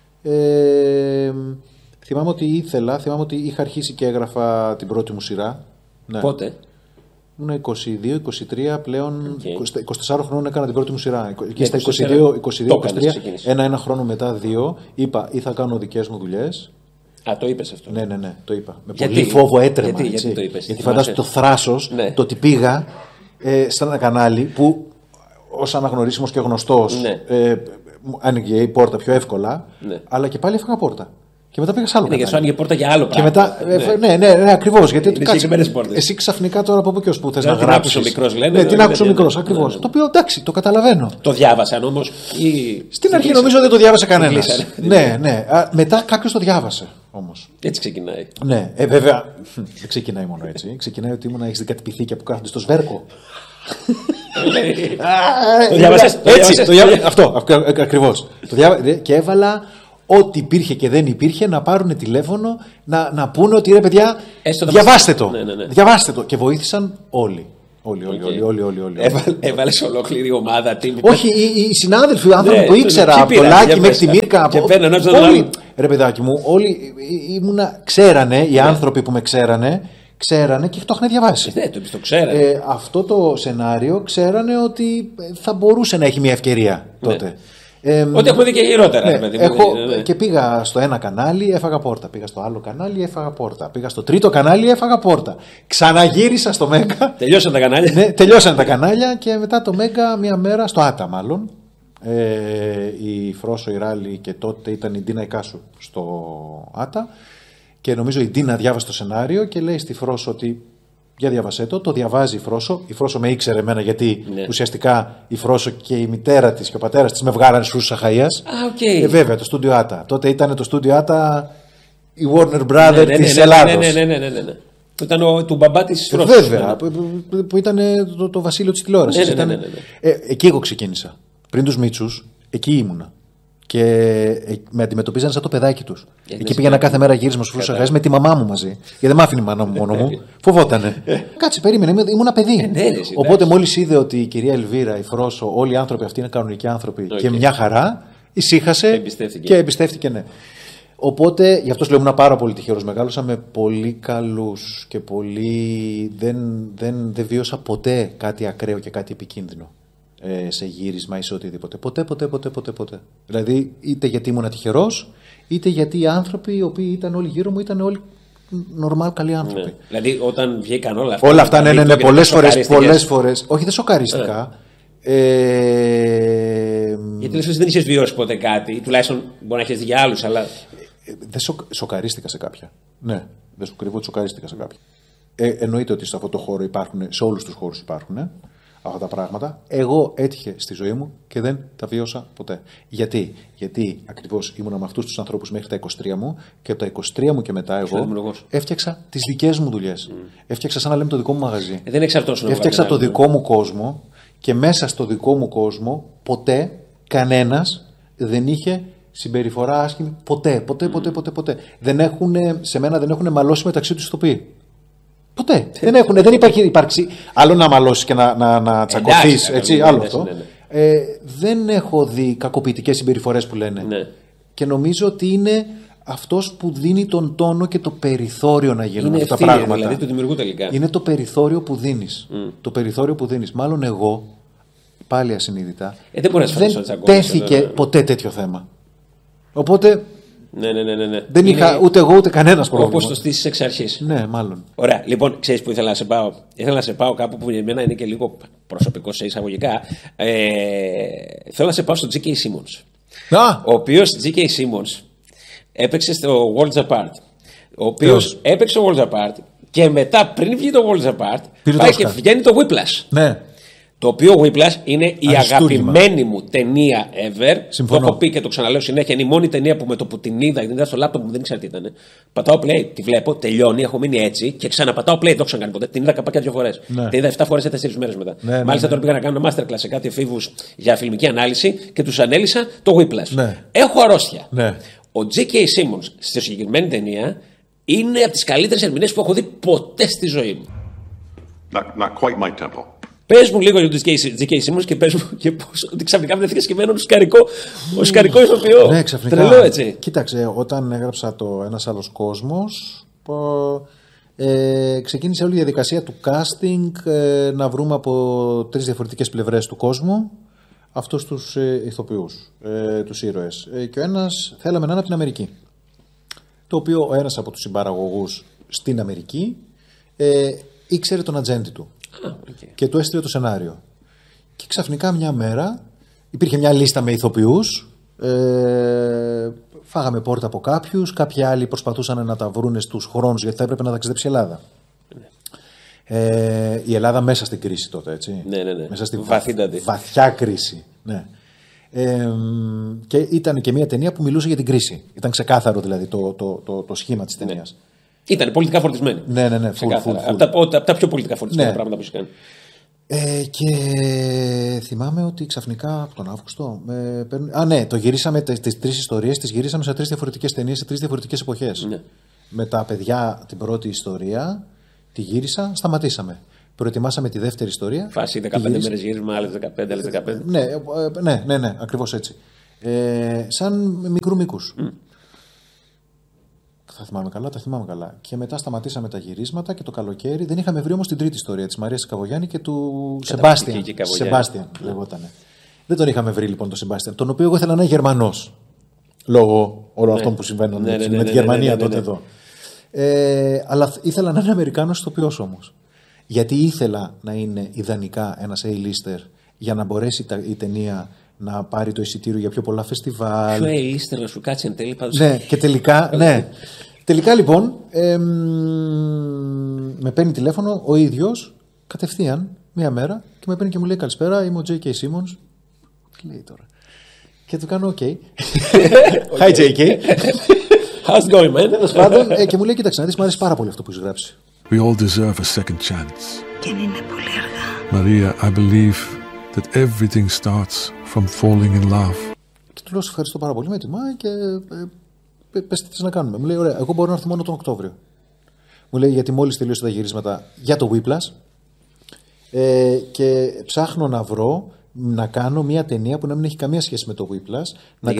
Θυμάμαι ότι είχα αρχίσει και έγραφα την πρώτη μου σειρά. Ναι. Πότε? Ήμουν 22-23 πλέον, 24 χρόνων έκανα την πρώτη μου σειρά. Και στα 22-23, ένα χρόνο μετά, 2, είπα ή θα κάνω δικές μου δουλειές. Α, το είπες αυτό? Ναι, το είπα. Με πολύ φόβο έτρεμα. Γιατί το είπες? Γιατί φαντάζομαι το θράσος, το ότι πήγα σε ένα κανάλι που ως αναγνωρίσιμος και γνωστός άνοιγε η πόρτα πιο εύκολα, αλλά και πάλι έφυγα πόρτα. Και μετά πήγα σε άλλο κανάλι. Γιατί σου άνοιγε πόρτα για άλλο πράγμα. Και μετά, ναι, ακριβώς. Γιατί εσύ ξαφνικά τώρα από πού και ως πού θες να γράψεις. Τι άκουσε ο μικρός, λένε. Τι άκουσε ο μικρός, ακριβώς. Το οποίο εντάξει, το καταλαβαίνω. Το διάβασαν όμως. Στην αρχή νομίζω δεν το διάβασε κανένας. Ναι. Μετά κάποιος το διάβασε όμως. Έτσι ξεκινάει. Ναι, βέβαια. Δεν ξεκινάει μόνο έτσι. Ξεκινάει ότι ήμουν, έχεις δει κάτι πυθίκια που κάθονται στο σβέρκο. Το διάβασες. Αυτό ακριβώς. Και έβαλα ό,τι υπήρχε και δεν υπήρχε να πάρουν τηλέφωνο να πούνε ότι ρε παιδιά, διαβάστε το. Διαβάστε το. Και βοήθησαν όλοι. Όλοι. Έβαλες ολόκληρη ομάδα. Όχι, οι συνάδελφοι, οι άνθρωποι που ήξερα, από το Λάκη μέχρι τη Μύρκα. Όλοι, ρε παιδάκι μου, όλοι ξέρανε, οι άνθρωποι που με ξέρανε και το είχαν διαβάσει. Το ξέρανε. Αυτό το σενάριο ξέρανε ότι θα μπορούσε να έχει μια ευκαιρία τότε. Ότι έχουμε δει και χειρότερα. Και πήγα στο ένα κανάλι, έφαγα πόρτα. Πήγα στο άλλο κανάλι, έφαγα πόρτα. Πήγα στο τρίτο κανάλι, έφαγα πόρτα. Ξαναγύρισα στο Μέγκα. Τελειώσαν τα κανάλια. Ναι, τελειώσαν τα κανάλια και μετά το Μέγκα, μια μέρα, στο Άτα μάλλον. Η Φρόσο, η Ράλη και τότε ήταν η Ντίνα Ικάσου στο Άτα. Και νομίζω η Ντίνα διάβασε το σενάριο και λέει στη Φρόσο ότι για διαβασέ το διαβάζει η Φρόσο. Η Φρόσο με ήξερε εμένα γιατί ουσιαστικά η Φρόσο και η μητέρα της και ο πατέρας της με βγάλανε στους Αχαΐας. Βέβαια, το στούντιο Άτα. Τότε ήταν το στούντιο Άτα η Warner Brothers της Ελλάδος. Ναι. Που ήταν του μπαμπά της Φρόσο. Βέβαια, που ήταν το βασίλειο της τηλεόρασης. Εκεί εγώ ξεκίνησα. Πριν τους Μίτσους, εκεί ήμουνα. Και με αντιμετωπίζανε σαν το παιδάκι τους. Εκεί πήγαινα κάθε μέρα γύρισμα στους Αχαΐας με τη μαμά μου μαζί. Γιατί δεν μ' άφηνε η μάνα μου μόνο μου. Φοβότανε. Κάτσε, περίμενε, ήμουν παιδί. Οπότε μόλις είδε ότι η κυρία Ελβίρα, η Φρόσο, όλοι οι άνθρωποι αυτοί είναι κανονικοί άνθρωποι και μια χαρά, ησύχασε και εμπιστεύτηκε, ναι. Οπότε, γι' αυτό σου λέω, ήμουν πάρα πολύ τυχερός. Μεγάλωσα με πολύ καλούς και πολύ. Δεν βίωσα ποτέ κάτι ακραίο και κάτι επικίνδυνο. Σε γύρισμα ή σε οτιδήποτε. Ποτέ. Δηλαδή, είτε γιατί ήμουν τυχερός, είτε γιατί οι άνθρωποι οι οποίοι ήταν όλοι γύρω μου ήταν όλοι νορμάλ καλοί άνθρωποι. Ναι. Δηλαδή, όταν βγήκαν όλα αυτά. Όλα αυτά, ναι, πολλές φορές. Όχι, δεν σοκαρίστηκα. Γιατί λες ότι δεν είχες βιώσει ποτέ κάτι, τουλάχιστον μπορεί να έχεις δει για άλλους, αλλά. Δεν σοκαρίστηκα σε κάποια. Ναι, δεν σου κρύβω ότι σοκαρίστηκα σε κάποια. Εννοείται ότι σε αυτό το χώρο υπάρχουν, σε όλους τους χώρους υπάρχουν αυτά τα πράγματα. Εγώ έτυχε στη ζωή μου και δεν τα βίωσα ποτέ. Γιατί ακριβώς ήμουνα με αυτούς τους ανθρώπους μέχρι τα 23 μου και από τα 23 μου και μετά εγώ έφτιαξα τις δικές μου δουλειές. Έφτιαξα, σαν να λέμε, το δικό μου μαγαζί. Δεν εξαρτώσουν. Έφτιαξα το δικό μου κόσμο και μέσα στο δικό μου κόσμο ποτέ κανένας δεν είχε συμπεριφορά άσχημη. Ποτέ. Σε μένα δεν έχουν μαλώσει μεταξύ τους ηθοποιοί. Ποτέ. Δεν υπάρχει υπάρξει. Άλλο να μαλώσεις και να τσακωθείς. Έτσι, άλλο αυτό. Δεν έχω δει κακοποιητικές συμπεριφορές που λένε. Ναι. Και νομίζω ότι είναι αυτός που δίνει τον τόνο και το περιθώριο να γίνουν αυτά τα πράγματα. Δηλαδή το δημιουργού τελικά. Είναι το περιθώριο που δίνεις. Το περιθώριο που δίνεις. Μάλλον εγώ, πάλι ασυνείδητα, δεν τέθηκε ποτέ τέτοιο θέμα. Οπότε. Ναι. Δεν είχα ούτε εγώ ούτε κανένας πρόβλημα. Όπως το στήσεις εξ αρχής. Ναι, μάλλον. Ωραία. Λοιπόν, ξέρεις που ήθελα να σε πάω. Ήθελα να σε πάω κάπου που για μένα είναι και λίγο προσωπικό σε εισαγωγικά. Θέλω να σε πάω στο G.K. Simmons. Ο οποίος G.K. Simmons έπαιξε στο Worlds Apart. Ο οποίος έπαιξε στο Worlds Apart και μετά, πριν βγει το Worlds Apart, πάει και βγαίνει το Whiplash. Ναι. Το οποίο Whiplash είναι η αγαπημένη μου ταινία ever. Συμφωνώ. Το έχω πει και το ξαναλέω συνέχεια. Είναι η μόνη ταινία που με το που την είδα στο λάπτοπ μου, δεν ήξερα τι ήταν. Πατάω play, τη βλέπω, τελειώνει, έχω μείνει έτσι και ξαναπατάω play, δεν το έχω ξανακάνει ποτέ. Την είδα καπάκια 2 φορές. Ναι. Την είδα 7 φορές σε 4 μέρες μετά. Ναι, μάλιστα τώρα πήγα να κάνω ένα masterclass σε κάτι εφήβους για φιλμική ανάλυση και τους ανέλησα το Whiplash. Ναι. Έχω αρρώστια. Ναι. Ο J.K. Simmons στη συγκεκριμένη ταινία είναι από τις καλύτερες ερμηνείες που έχω δει ποτέ στη ζωή μου. Not quite my tempo. Πες μου λίγο για τον J.K. Simmons και πες μου και πώς ότι ξαφνικά βρεθήκες και μένω σκαρικό ηθοποιό. Ναι, ξαφνικά. Τρελό, έτσι. Κοίταξε, όταν έγραψα το Ένας άλλος κόσμος, ξεκίνησε όλη η διαδικασία του casting, να βρούμε από 3 διαφορετικές πλευρές του κόσμου αυτούς τους ηθοποιούς, τους ήρωες. Και ο ένας θέλαμε να είναι από την Αμερική. Το οποίο ο ένας από τους συμπαραγωγούς στην Αμερική ήξερε τον ατζέντη του. Και του έστειλε το σενάριο. Και ξαφνικά μια μέρα υπήρχε μια λίστα με ηθοποιούς Φάγαμε πόρτα από κάποιους. Κάποιοι άλλοι προσπαθούσαν να τα βρούνε στους χρόνους, γιατί θα έπρεπε να ταξιδέψει η Ελλάδα. Η Ελλάδα μέσα στην κρίση τότε, έτσι. Ναι. Μέσα στη βαθιά κρίση. Ναι. Και ήταν και μια ταινία που μιλούσε για την κρίση. Ήταν ξεκάθαρο δηλαδή το σχήμα της ταινίας. Ήταν πολιτικά φορτισμένη. Ναι. Από τα πιο πολιτικά φορτισμένα πράγματα που έχει κάνει. Και θυμάμαι ότι ξαφνικά από τον Αύγουστο. Το γυρίσαμε τις 3 ιστορίες, τις γυρίσαμε σε 3 διαφορετικές ταινίες, σε 3 διαφορετικές εποχές. Ναι. Με τα παιδιά την πρώτη ιστορία, τη γύρισα, σταματήσαμε. Προετοιμάσαμε τη δεύτερη ιστορία. Φάση 15 μέρες γύρισμα, άλλες 15, άλλες 15. Ναι, ακριβώς έτσι. Σαν μικρού μήκους. Τα θυμάμαι καλά. Και μετά σταματήσαμε τα γυρίσματα και το καλοκαίρι δεν είχαμε βρει όμως την τρίτη ιστορία της Μαρίας Καβογιάννη και του Σεμπάστιαν λεγότανε. Δεν τον είχαμε βρει λοιπόν τον Σεμπάστιαν, τον οποίο εγώ ήθελα να είναι Γερμανός. Λόγω όλων αυτών που συμβαίνουν με τη Γερμανία τότε εδώ. Αλλά ήθελα να είναι Αμερικάνος ηθοποιός όμως. Γιατί ήθελα να είναι ιδανικά ένας A-lister για να μπορέσει η ταινία να πάρει το εισιτήριο για πιο πολλά φεστιβάλ. Πιο A-lister να σου κάτσει εν τέλει πάντως. Ναι, και τελικά, τελικά λοιπόν με παίρνει τηλέφωνο ο ίδιος κατευθείαν μία μέρα και με παίρνει και μου λέει καλησπέρα, είμαι ο J.K. Simmons. Τι λέει τώρα. Και του κάνω OK. Hi J.K. How's it going, man? Τέλος πάντων, και μου λέει κοίταξε να δεις, μου αρέσει πάρα πολύ αυτό που έχεις γράψει. We all deserve a second chance. Και είναι πολύ αργά. Maria, I believe that everything starts from falling in love. Και του λέω σε ευχαριστώ πάρα πολύ, με τιμάει και πες τι θες να κάνουμε. Μου λέει ωραία, εγώ μπορώ να έρθω μόνο τον Οκτώβριο. Μου λέει γιατί μόλις τελείωσε τα γυρίσματα για το Whiplash και ψάχνω να βρω να κάνω μια ταινία που να μην έχει καμία σχέση με το Whiplash.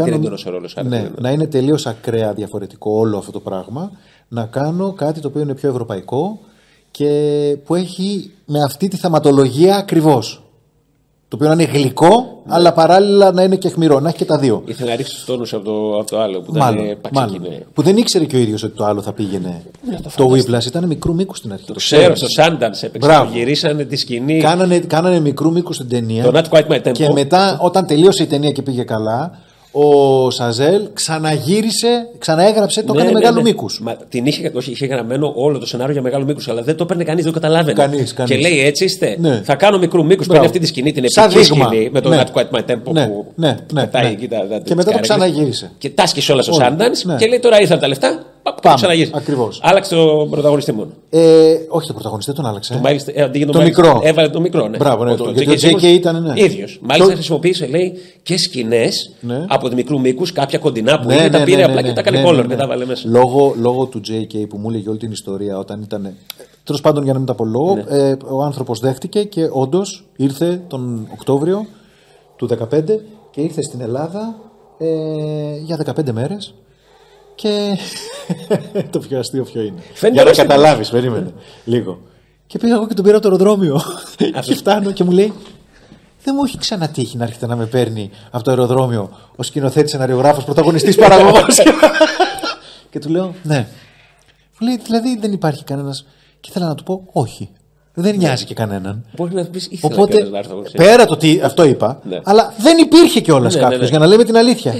Να είναι τελείως ακραία διαφορετικό όλο αυτό το πράγμα. Να κάνω κάτι το οποίο είναι πιο ευρωπαϊκό και που έχει με αυτή τη θεματολογία ακριβώς. Το οποίο να είναι γλυκό, αλλά παράλληλα να είναι και αιχμηρό, να έχει και τα δύο. Ήθελε να ρίξει τους τόνους από το άλλο που ήταν παξικίνε. Που δεν ήξερε και ο ίδιος ότι το άλλο θα πήγαινε. Το Whiplash ήταν μικρού μήκου στην αρχή. Το ξέρω, στο Sundance έπαιξε. Γυρίσανε τη σκηνή. Κάνανε μικρού μήκου στην ταινία. Το Not Quite My Tempo. Και μετά, όταν τελείωσε η ταινία και πήγε καλά, ο Σαζέλ ξαναέγραψε, το έκανε μεγάλου μήκους. Την είχε γραμμένο όλο το σενάριο για μεγάλου μήκους, αλλά δεν το έπαιρνε κανείς, δεν το καταλάβαινε. Κανείς. Και λέει έτσι είστε. Ναι. Θα κάνω μικρού μήκους. Παίρνει αυτή τη σκηνή, την επική σκηνή με το Not Quite My Tempo που πετάει εκεί τα. Και μετά το ξαναγύρισε. Και τάσκησε όλα στο Sundance και λέει τώρα ήρθαν τα λεφτά. Πάμε. Ακριβώς. Άλλαξε τον πρωταγωνιστή μόνο. Όχι, τον πρωταγωνιστή τον άλλαξε. Το μικρό. Έβαλε το μικρό, ναι. Μπράβο, ναι. Γιατί ο J.K. ήταν ίδιος. Μάλιστα χρησιμοποίησε, λέει, και σκηνές από τη μικρού μήκους, κάποια κοντινά που είχε, τα πήρε απλά και τα έκανε color και τα βάλε μέσα. Λόγω του J.K. που μου έλεγε όλη την ιστορία όταν ήταν. Τέλος πάντων, για να μην τα πω λόγο, ο άνθρωπος δέχτηκε και όντως ήρθε τον Οκτώβριο του 2015 και ήρθε στην Ελλάδα για 15 μέρες. Και το πιο αστείο ποιο είναι. Για να καταλάβεις, περίμενε λίγο. Και πήγα εγώ και τον πήρα από το αεροδρόμιο. Και φτάνω και μου λέει: δεν μου έχει ξανατύχει να έρχεται να με παίρνει από το αεροδρόμιο ο σκηνοθέτης, σεναριογράφος, πρωταγωνιστής, παραγωγός. Και του λέω: ναι. Μου λέει: δηλαδή δεν υπάρχει κανένας. Και ήθελα να του πω: όχι. Δεν νοιάζει και κανέναν. Μπορεί να πει: οπότε, πέρα το τι αυτό είπα, αλλά δεν υπήρχε κιόλας κάποιος για να λέμε την αλήθεια.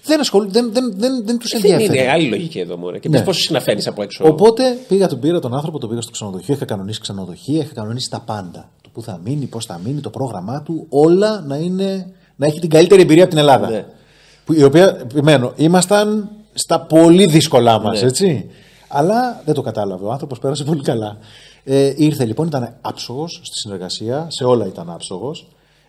Δεν τους ενδιαφέρει. Είναι άλλη λογική εδώ, μωρέ. Και πες πόσους συναφέρεις από έξω. Οπότε τον πήρα τον άνθρωπο, τον πήγα στο ξενοδοχείο, είχα κανονίσει ξενοδοχεία, είχα κανονίσει τα πάντα. Το που θα μείνει, πώς θα μείνει, το πρόγραμμά του, όλα να έχει την καλύτερη εμπειρία από την Ελλάδα. Ναι. Η οποία, επιμένω, ήμασταν στα πολύ δύσκολά μας, έτσι. Αλλά δεν το κατάλαβε. Ο άνθρωπος πέρασε πολύ καλά. Ήρθε λοιπόν, ήταν άψογος στη συνεργασία, σε όλα ήταν άψογος.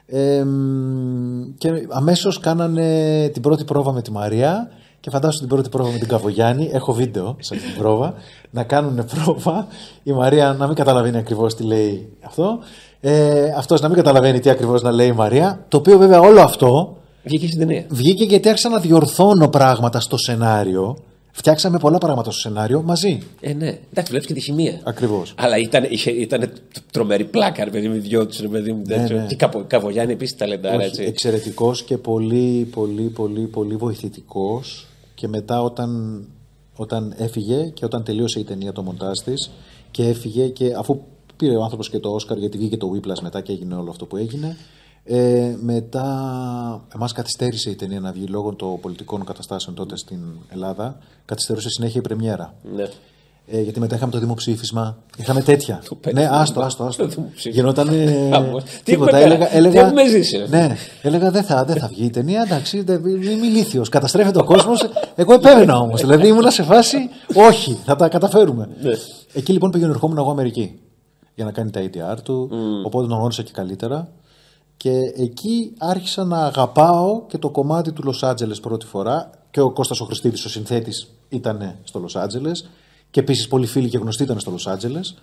Και αμέσως κάνανε την πρώτη πρόβα με τη Μαρία. Και φαντάσου την πρώτη πρόβα με την Καβογιάννη. Έχω βίντεο σε αυτή την πρόβα. Να κάνουν πρόβα. Η Μαρία να μην καταλαβαίνει ακριβώς τι λέει αυτό. Αυτός να μην καταλαβαίνει τι ακριβώς να λέει η Μαρία. Το οποίο βέβαια όλο αυτό βγήκε στην ταινία. Βγήκε γιατί άρχισα να διορθώνω πράγματα στο σενάριο. Φτιάξαμε πολλά πράγματα στο σενάριο μαζί. Ναι. Εντάξει, βλέπεις και τη χημεία. Ακριβώς. Αλλά ήταν τρομερή πλάκα, ρε παιδί μου, οι δυο τους, ρε παιδί μου. Ναι. Και Καβογιάννη επίσης ταλεντάρα, έτσι. Εξαιρετικός και πολύ βοηθητικός. Και μετά όταν έφυγε και όταν τελείωσε η ταινία το μοντάζ της και έφυγε και αφού πήρε ο άνθρωπος και το Όσκαρ γιατί βγήκε το Whiplash μετά και έγινε όλο αυτό που έγινε, Μετά, εμάς καθυστέρησε η ταινία να βγει λόγω των πολιτικών καταστάσεων τότε στην Ελλάδα. Καθυστερούσε συνέχεια η πρεμιέρα. Ναι. Γιατί μετά είχαμε το δημοψήφισμα. Είχαμε τέτοια. Ναι, άστο. Γινόταν. Τίποτα. Έλεγα. Ναι, έλεγα δεν θα βγει η ταινία. Εντάξει, είμαι ηλίθιος. Καταστρέφεται ο κόσμος. Εγώ επέβαινα όμως. Δηλαδή ήμουνα σε φάση. Όχι, θα τα καταφέρουμε. Εκεί λοιπόν πήγαινε ερχόμουν εγώ Αμερική. Για να κάνει τα ADR του. Οπότε τον γνώρισα και καλύτερα. Και εκεί άρχισα να αγαπάω και το κομμάτι του Λος Άντζελες πρώτη φορά. Και ο Κώστας ο Χριστίδης, ο συνθέτης, ήταν στο Λος Άντζελες. Και επίσης πολλοί φίλοι και γνωστοί ήταν στο Λος Άντζελες.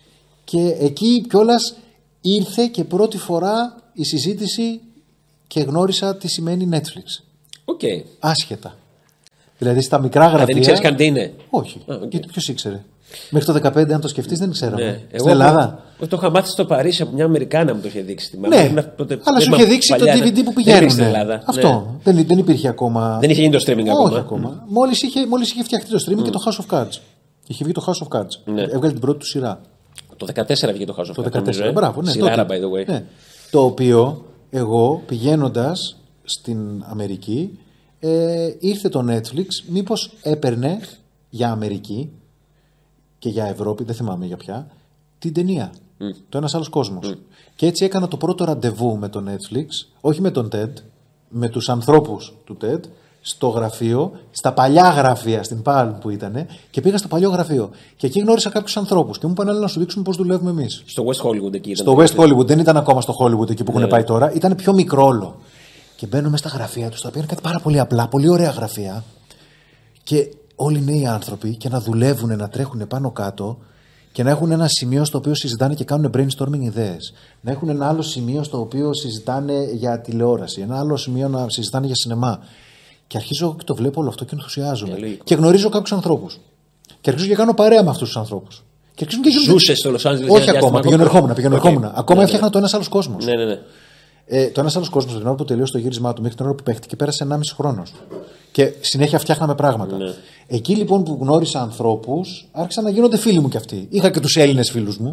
Και εκεί κιόλας ήρθε και πρώτη φορά η συζήτηση και γνώρισα τι σημαίνει Netflix. Okay. Άσχετα. Δηλαδή στα μικρά γραφεία. Δεν ήξερες καν τι είναι. Όχι. Γιατί ποιος ήξερε. Μέχρι το 2015, αν το σκεφτείς, δεν ξέραμε. Ναι. Στην Ελλάδα. Εγώ το είχα μάθει στο Παρίσι από μια Αμερικάνα μου το είχε δείξει. Ναι, αλλά σου είχε δείξει το DVD που πηγαίνουν. Αυτό. Ναι. Δεν υπήρχε ακόμα. Δεν είχε γίνει το streaming ακόμα. Όχι ακόμα. Μόλις είχε φτιαχτεί το streaming και το House of Cards. Είχε βγει το House of Cards. Ναι. Έβγαλε την πρώτη του σειρά. Το 14 βγήκε το House of Cards. Το 14. Μπράβο, ναι. Σειράρα, by the way. Ναι. Το οποίο εγώ πηγαίνοντας στην Αμερική ήρθε το Netflix, μήπως έπαιρνε για Αμερική και για Ευρώπη, δεν θυμάμαι για ποια, την ταινία. Το Ένας Άλλος Κόσμος. Και έτσι έκανα το πρώτο ραντεβού με το Netflix, όχι με τον TED, με τους ανθρώπους του TED, στο γραφείο, στα παλιά γραφεία, στην Palm που ήταν, και πήγα στο παλιό γραφείο. Και εκεί γνώρισα κάποιους ανθρώπους και μου είπαν να σου δείξουμε πώς δουλεύουμε εμείς. Στο West Hollywood εκεί ήταν. Στο West Hollywood, δεν ήταν ακόμα στο Hollywood εκεί που έχουν πάει τώρα, ήταν πιο μικρό όλο. Και μπαίνουμε στα γραφεία τους, τα οποία είναι κάτι πάρα πολύ απλά, πολύ ωραία γραφεία. Και όλοι νέοι άνθρωποι και να δουλεύουν, να τρέχουν πάνω κάτω και να έχουν ένα σημείο στο οποίο συζητάνε και κάνουν brainstorming ιδέες. Να έχουν ένα άλλο σημείο στο οποίο συζητάνε για τηλεόραση, ένα άλλο σημείο να συζητάνε για σινεμά. Και αρχίζω και το βλέπω όλο αυτό και ενθουσιάζομαι. Και γνωρίζω κάποιους ανθρώπους. Και αρχίζω και κάνω παρέα με αυτούς τους ανθρώπους. Ζούσες στο Λος Άντζελες? Όχι ακόμα, πηγαίνω ερχόμουν. Ακόμα έφτιαχνα το Ένας Άλλος Κόσμος. Ναι. Το Ένας Άλλος Κόσμος, την ώρα που τελείωσε το γύρισμά του μέχρι την ώρα που παίχτηκε, πέρασε 1,5 χρόνος. Και συνέχεια φτιάχναμε πράγματα. Ναι. Εκεί λοιπόν που γνώρισα ανθρώπους, άρχισαν να γίνονται φίλοι μου κι αυτοί. Είχα και τους Έλληνες φίλους μου.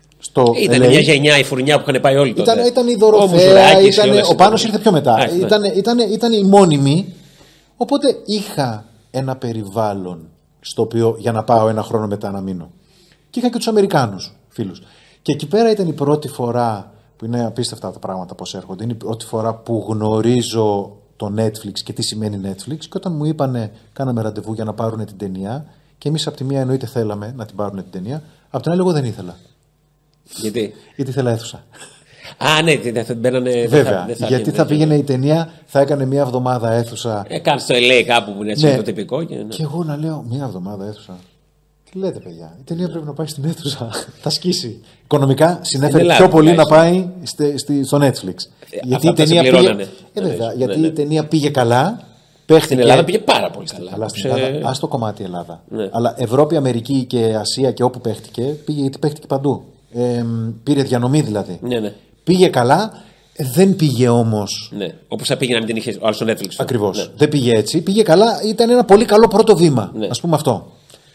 Ήταν μια γενιά, η φουρνιά που είχαν πάει όλοι τότε. Ήταν η Δωροθέα, ο Πάνος ήρθε πιο μετά. Ήταν οι μόνιμοι. Οπότε είχα ένα περιβάλλον στο οποίο για να πάω ένα χρόνο μετά να μείνω. Και είχα και τους Αμερικάνους φίλους. Και εκεί πέρα ήταν η πρώτη φορά, που είναι απίστευτα τα πράγματα πώς έρχονται, είναι η πρώτη φορά που γνωρίζω το Netflix και τι σημαίνει Netflix. Και όταν μου είπανε, κάναμε ραντεβού για να πάρουν την ταινία, και εμείς από τη μία εννοείται θέλαμε να την πάρουν την ταινία, από την άλλη εγώ δεν ήθελα. Γιατί ήθελα αίθουσα. Α, ναι, δεν μπαίνανε. Βέβαια, γιατί θα πήγαινε η ταινία, θα έκανε μια εβδομάδα αίθουσα. Κάνει στο LA κάπου που είναι έτσι το τυπικό. Και εγώ να λέω μια εβδομάδα αίθουσα. Τι λέτε, παιδιά, η ταινία πρέπει να πάει στην αίθουσα. Θα σκίσει. Οικονομικά συνέφερε πιο πολύ να πάει στο Netflix. Γιατί η ταινία πήγε. Γιατί η ταινία πήγε καλά. Στην Ελλάδα πήγε πάρα πολύ καλά. Αλλά στην Ελλάδα, ας το κομμάτι Ελλάδα. Αλλά Ευρώπη, Αμερική και Ασία και όπου παίχτηκε, πήγε γιατί παίχτηκε παντού. Πήρε διανομή δηλαδή. Ναι. Πήγε καλά, δεν πήγε όμως. Ναι. Όπως θα πήγε να μην την είχε ο άλλος στο Netflix. Ακριβώς. Ναι. Δεν πήγε έτσι. Πήγε καλά, ήταν ένα πολύ καλό πρώτο βήμα. Ναι. Ας πούμε αυτό.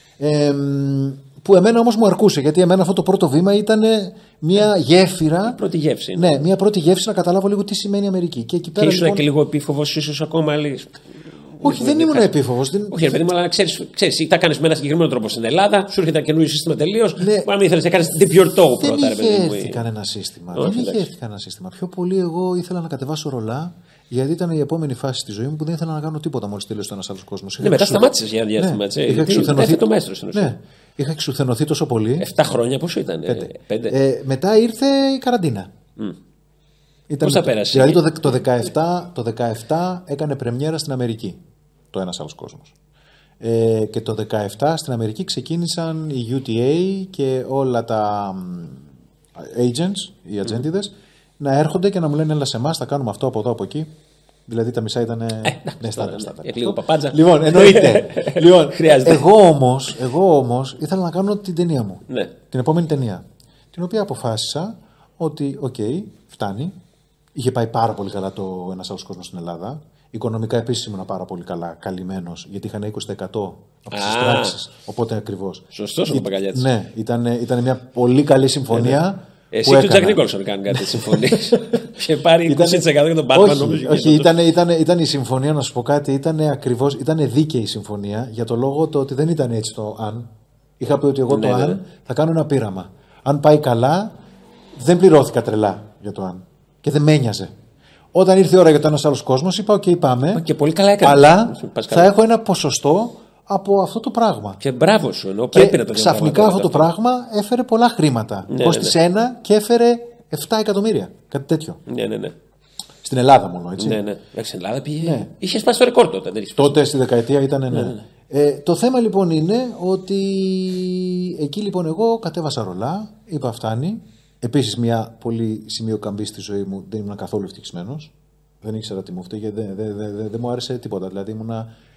Που εμένα όμως μου αρκούσε, γιατί εμένα αυτό το πρώτο βήμα ήταν μια γέφυρα. Μια πρώτη γεύση. Ναι, μια πρώτη γεύση να καταλάβω λίγο τι σημαίνει Αμερική. Και εκεί πέρα. Και ήσουν και λίγο επίφοβος, ίσως ακόμα λες. Όχι, δεν ήμουν επίφοβος. Όχι, παιδί μου, αλλά ξέρεις, τα κάνεις με ένα συγκεκριμένο τρόπο στην Ελλάδα, σου έρχεται ένα καινούριο σύστημα τελείως. Ναι. Μα μην ήθελες να κάνεις διπιορτό πρώτα, ρε παιδί μου. Δεν είχε έρθει κανένα σύστημα. Δεν είχε έρθει κανένα σύστημα. Πιο πολύ εγώ ήθελα να κατεβάσω ρολά, γιατί ήταν η επόμενη φάση στη ζωή μου που δεν ήθελα να κάνω τίποτα μόλις τελείωσε το Ένας Άλλος Κόσμος. Ναι, μετά σταμάτησες για ένα διάστημα. Είχα εξουθενωθεί το μέστρο στην ουσία. Ναι, είχα εξουθενωθεί τόσο πολύ. 7 χρόνια πόσο ήταν, 5. Μετά ήρθε η καραντίνα. Πώς θα πέρασε? Δηλαδή το 17 έκανε πρεμιέρα στην Αμερική το Ένας Άλλος Κόσμος. Και το 17 στην Αμερική ξεκίνησαν οι UTA και όλα τα agents, οι ατζέντιδες, να έρχονται και να μου λένε έλα σε εμάς, θα κάνουμε αυτό από εδώ από εκεί. Δηλαδή τα μισά ήταν. Ναι, στάντα. Λίγο παπάντζα. Λοιπόν, εννοείται. Λοιπόν, εγώ όμως ήθελα να κάνω την ταινία μου. Ναι. Την επόμενη ταινία. Την οποία αποφάσισα ότι, φτάνει. Είχε πάει πάρα πολύ καλά το Ένας Άλλος Κόσμος στην Ελλάδα. Οικονομικά επίσης ήμουν πάρα πολύ καλά, καλυμμένος, γιατί είχαν 20% από τις εισπράξεις. Οπότε ακριβώς. Σωστός ο Παπαγκαλιάτης. Ναι, ήταν μια πολύ καλή συμφωνία. Εσύ και ο Τζακ Νίκολσον κάνουν κάτι συμφωνίες. Είχε πάρει 20% για τον Batman. Όχι, ήταν η συμφωνία, να σου πω κάτι, ήταν δίκαιη η συμφωνία για το λόγο το ότι δεν ήταν έτσι το αν. Είχα πει ότι εγώ το αν θα κάνω ένα πείραμα. Αν πάει καλά, δεν πληρώθηκα τρελά για το αν. Και δεν με ένοιαζε. Όταν ήρθε η ώρα για το ένας άλλος κόσμος, είπα: OK, πάμε. Και πολύ καλά έκανε. Αλλά θα έχω ένα ποσοστό από αυτό το πράγμα. Και μπράβο σου, ενώ και πρέπει να το ξαφνικά αυτό το πράγμα έφερε πολλά χρήματα. Κόστησε ένα και έφερε 7 εκατομμύρια. Κάτι τέτοιο. Ναι. Στην Ελλάδα μόνο, έτσι. Ναι. Στην Ελλάδα πήγε. Ναι. Είχε σπάσει το ρεκόρ τότε. Τότε στη δεκαετία ήταν. Ναι. Το θέμα λοιπόν είναι ότι εκεί λοιπόν εγώ κατέβασα ρολά, είπα φτάνει. Επίσης, μια πολύ σημειοκαμπή στη ζωή μου, δεν ήμουν καθόλου ευτυχισμένος. Δεν ήξερα τι μου φταίει, γιατί δεν μου άρεσε τίποτα. Δηλαδή, ήμουνα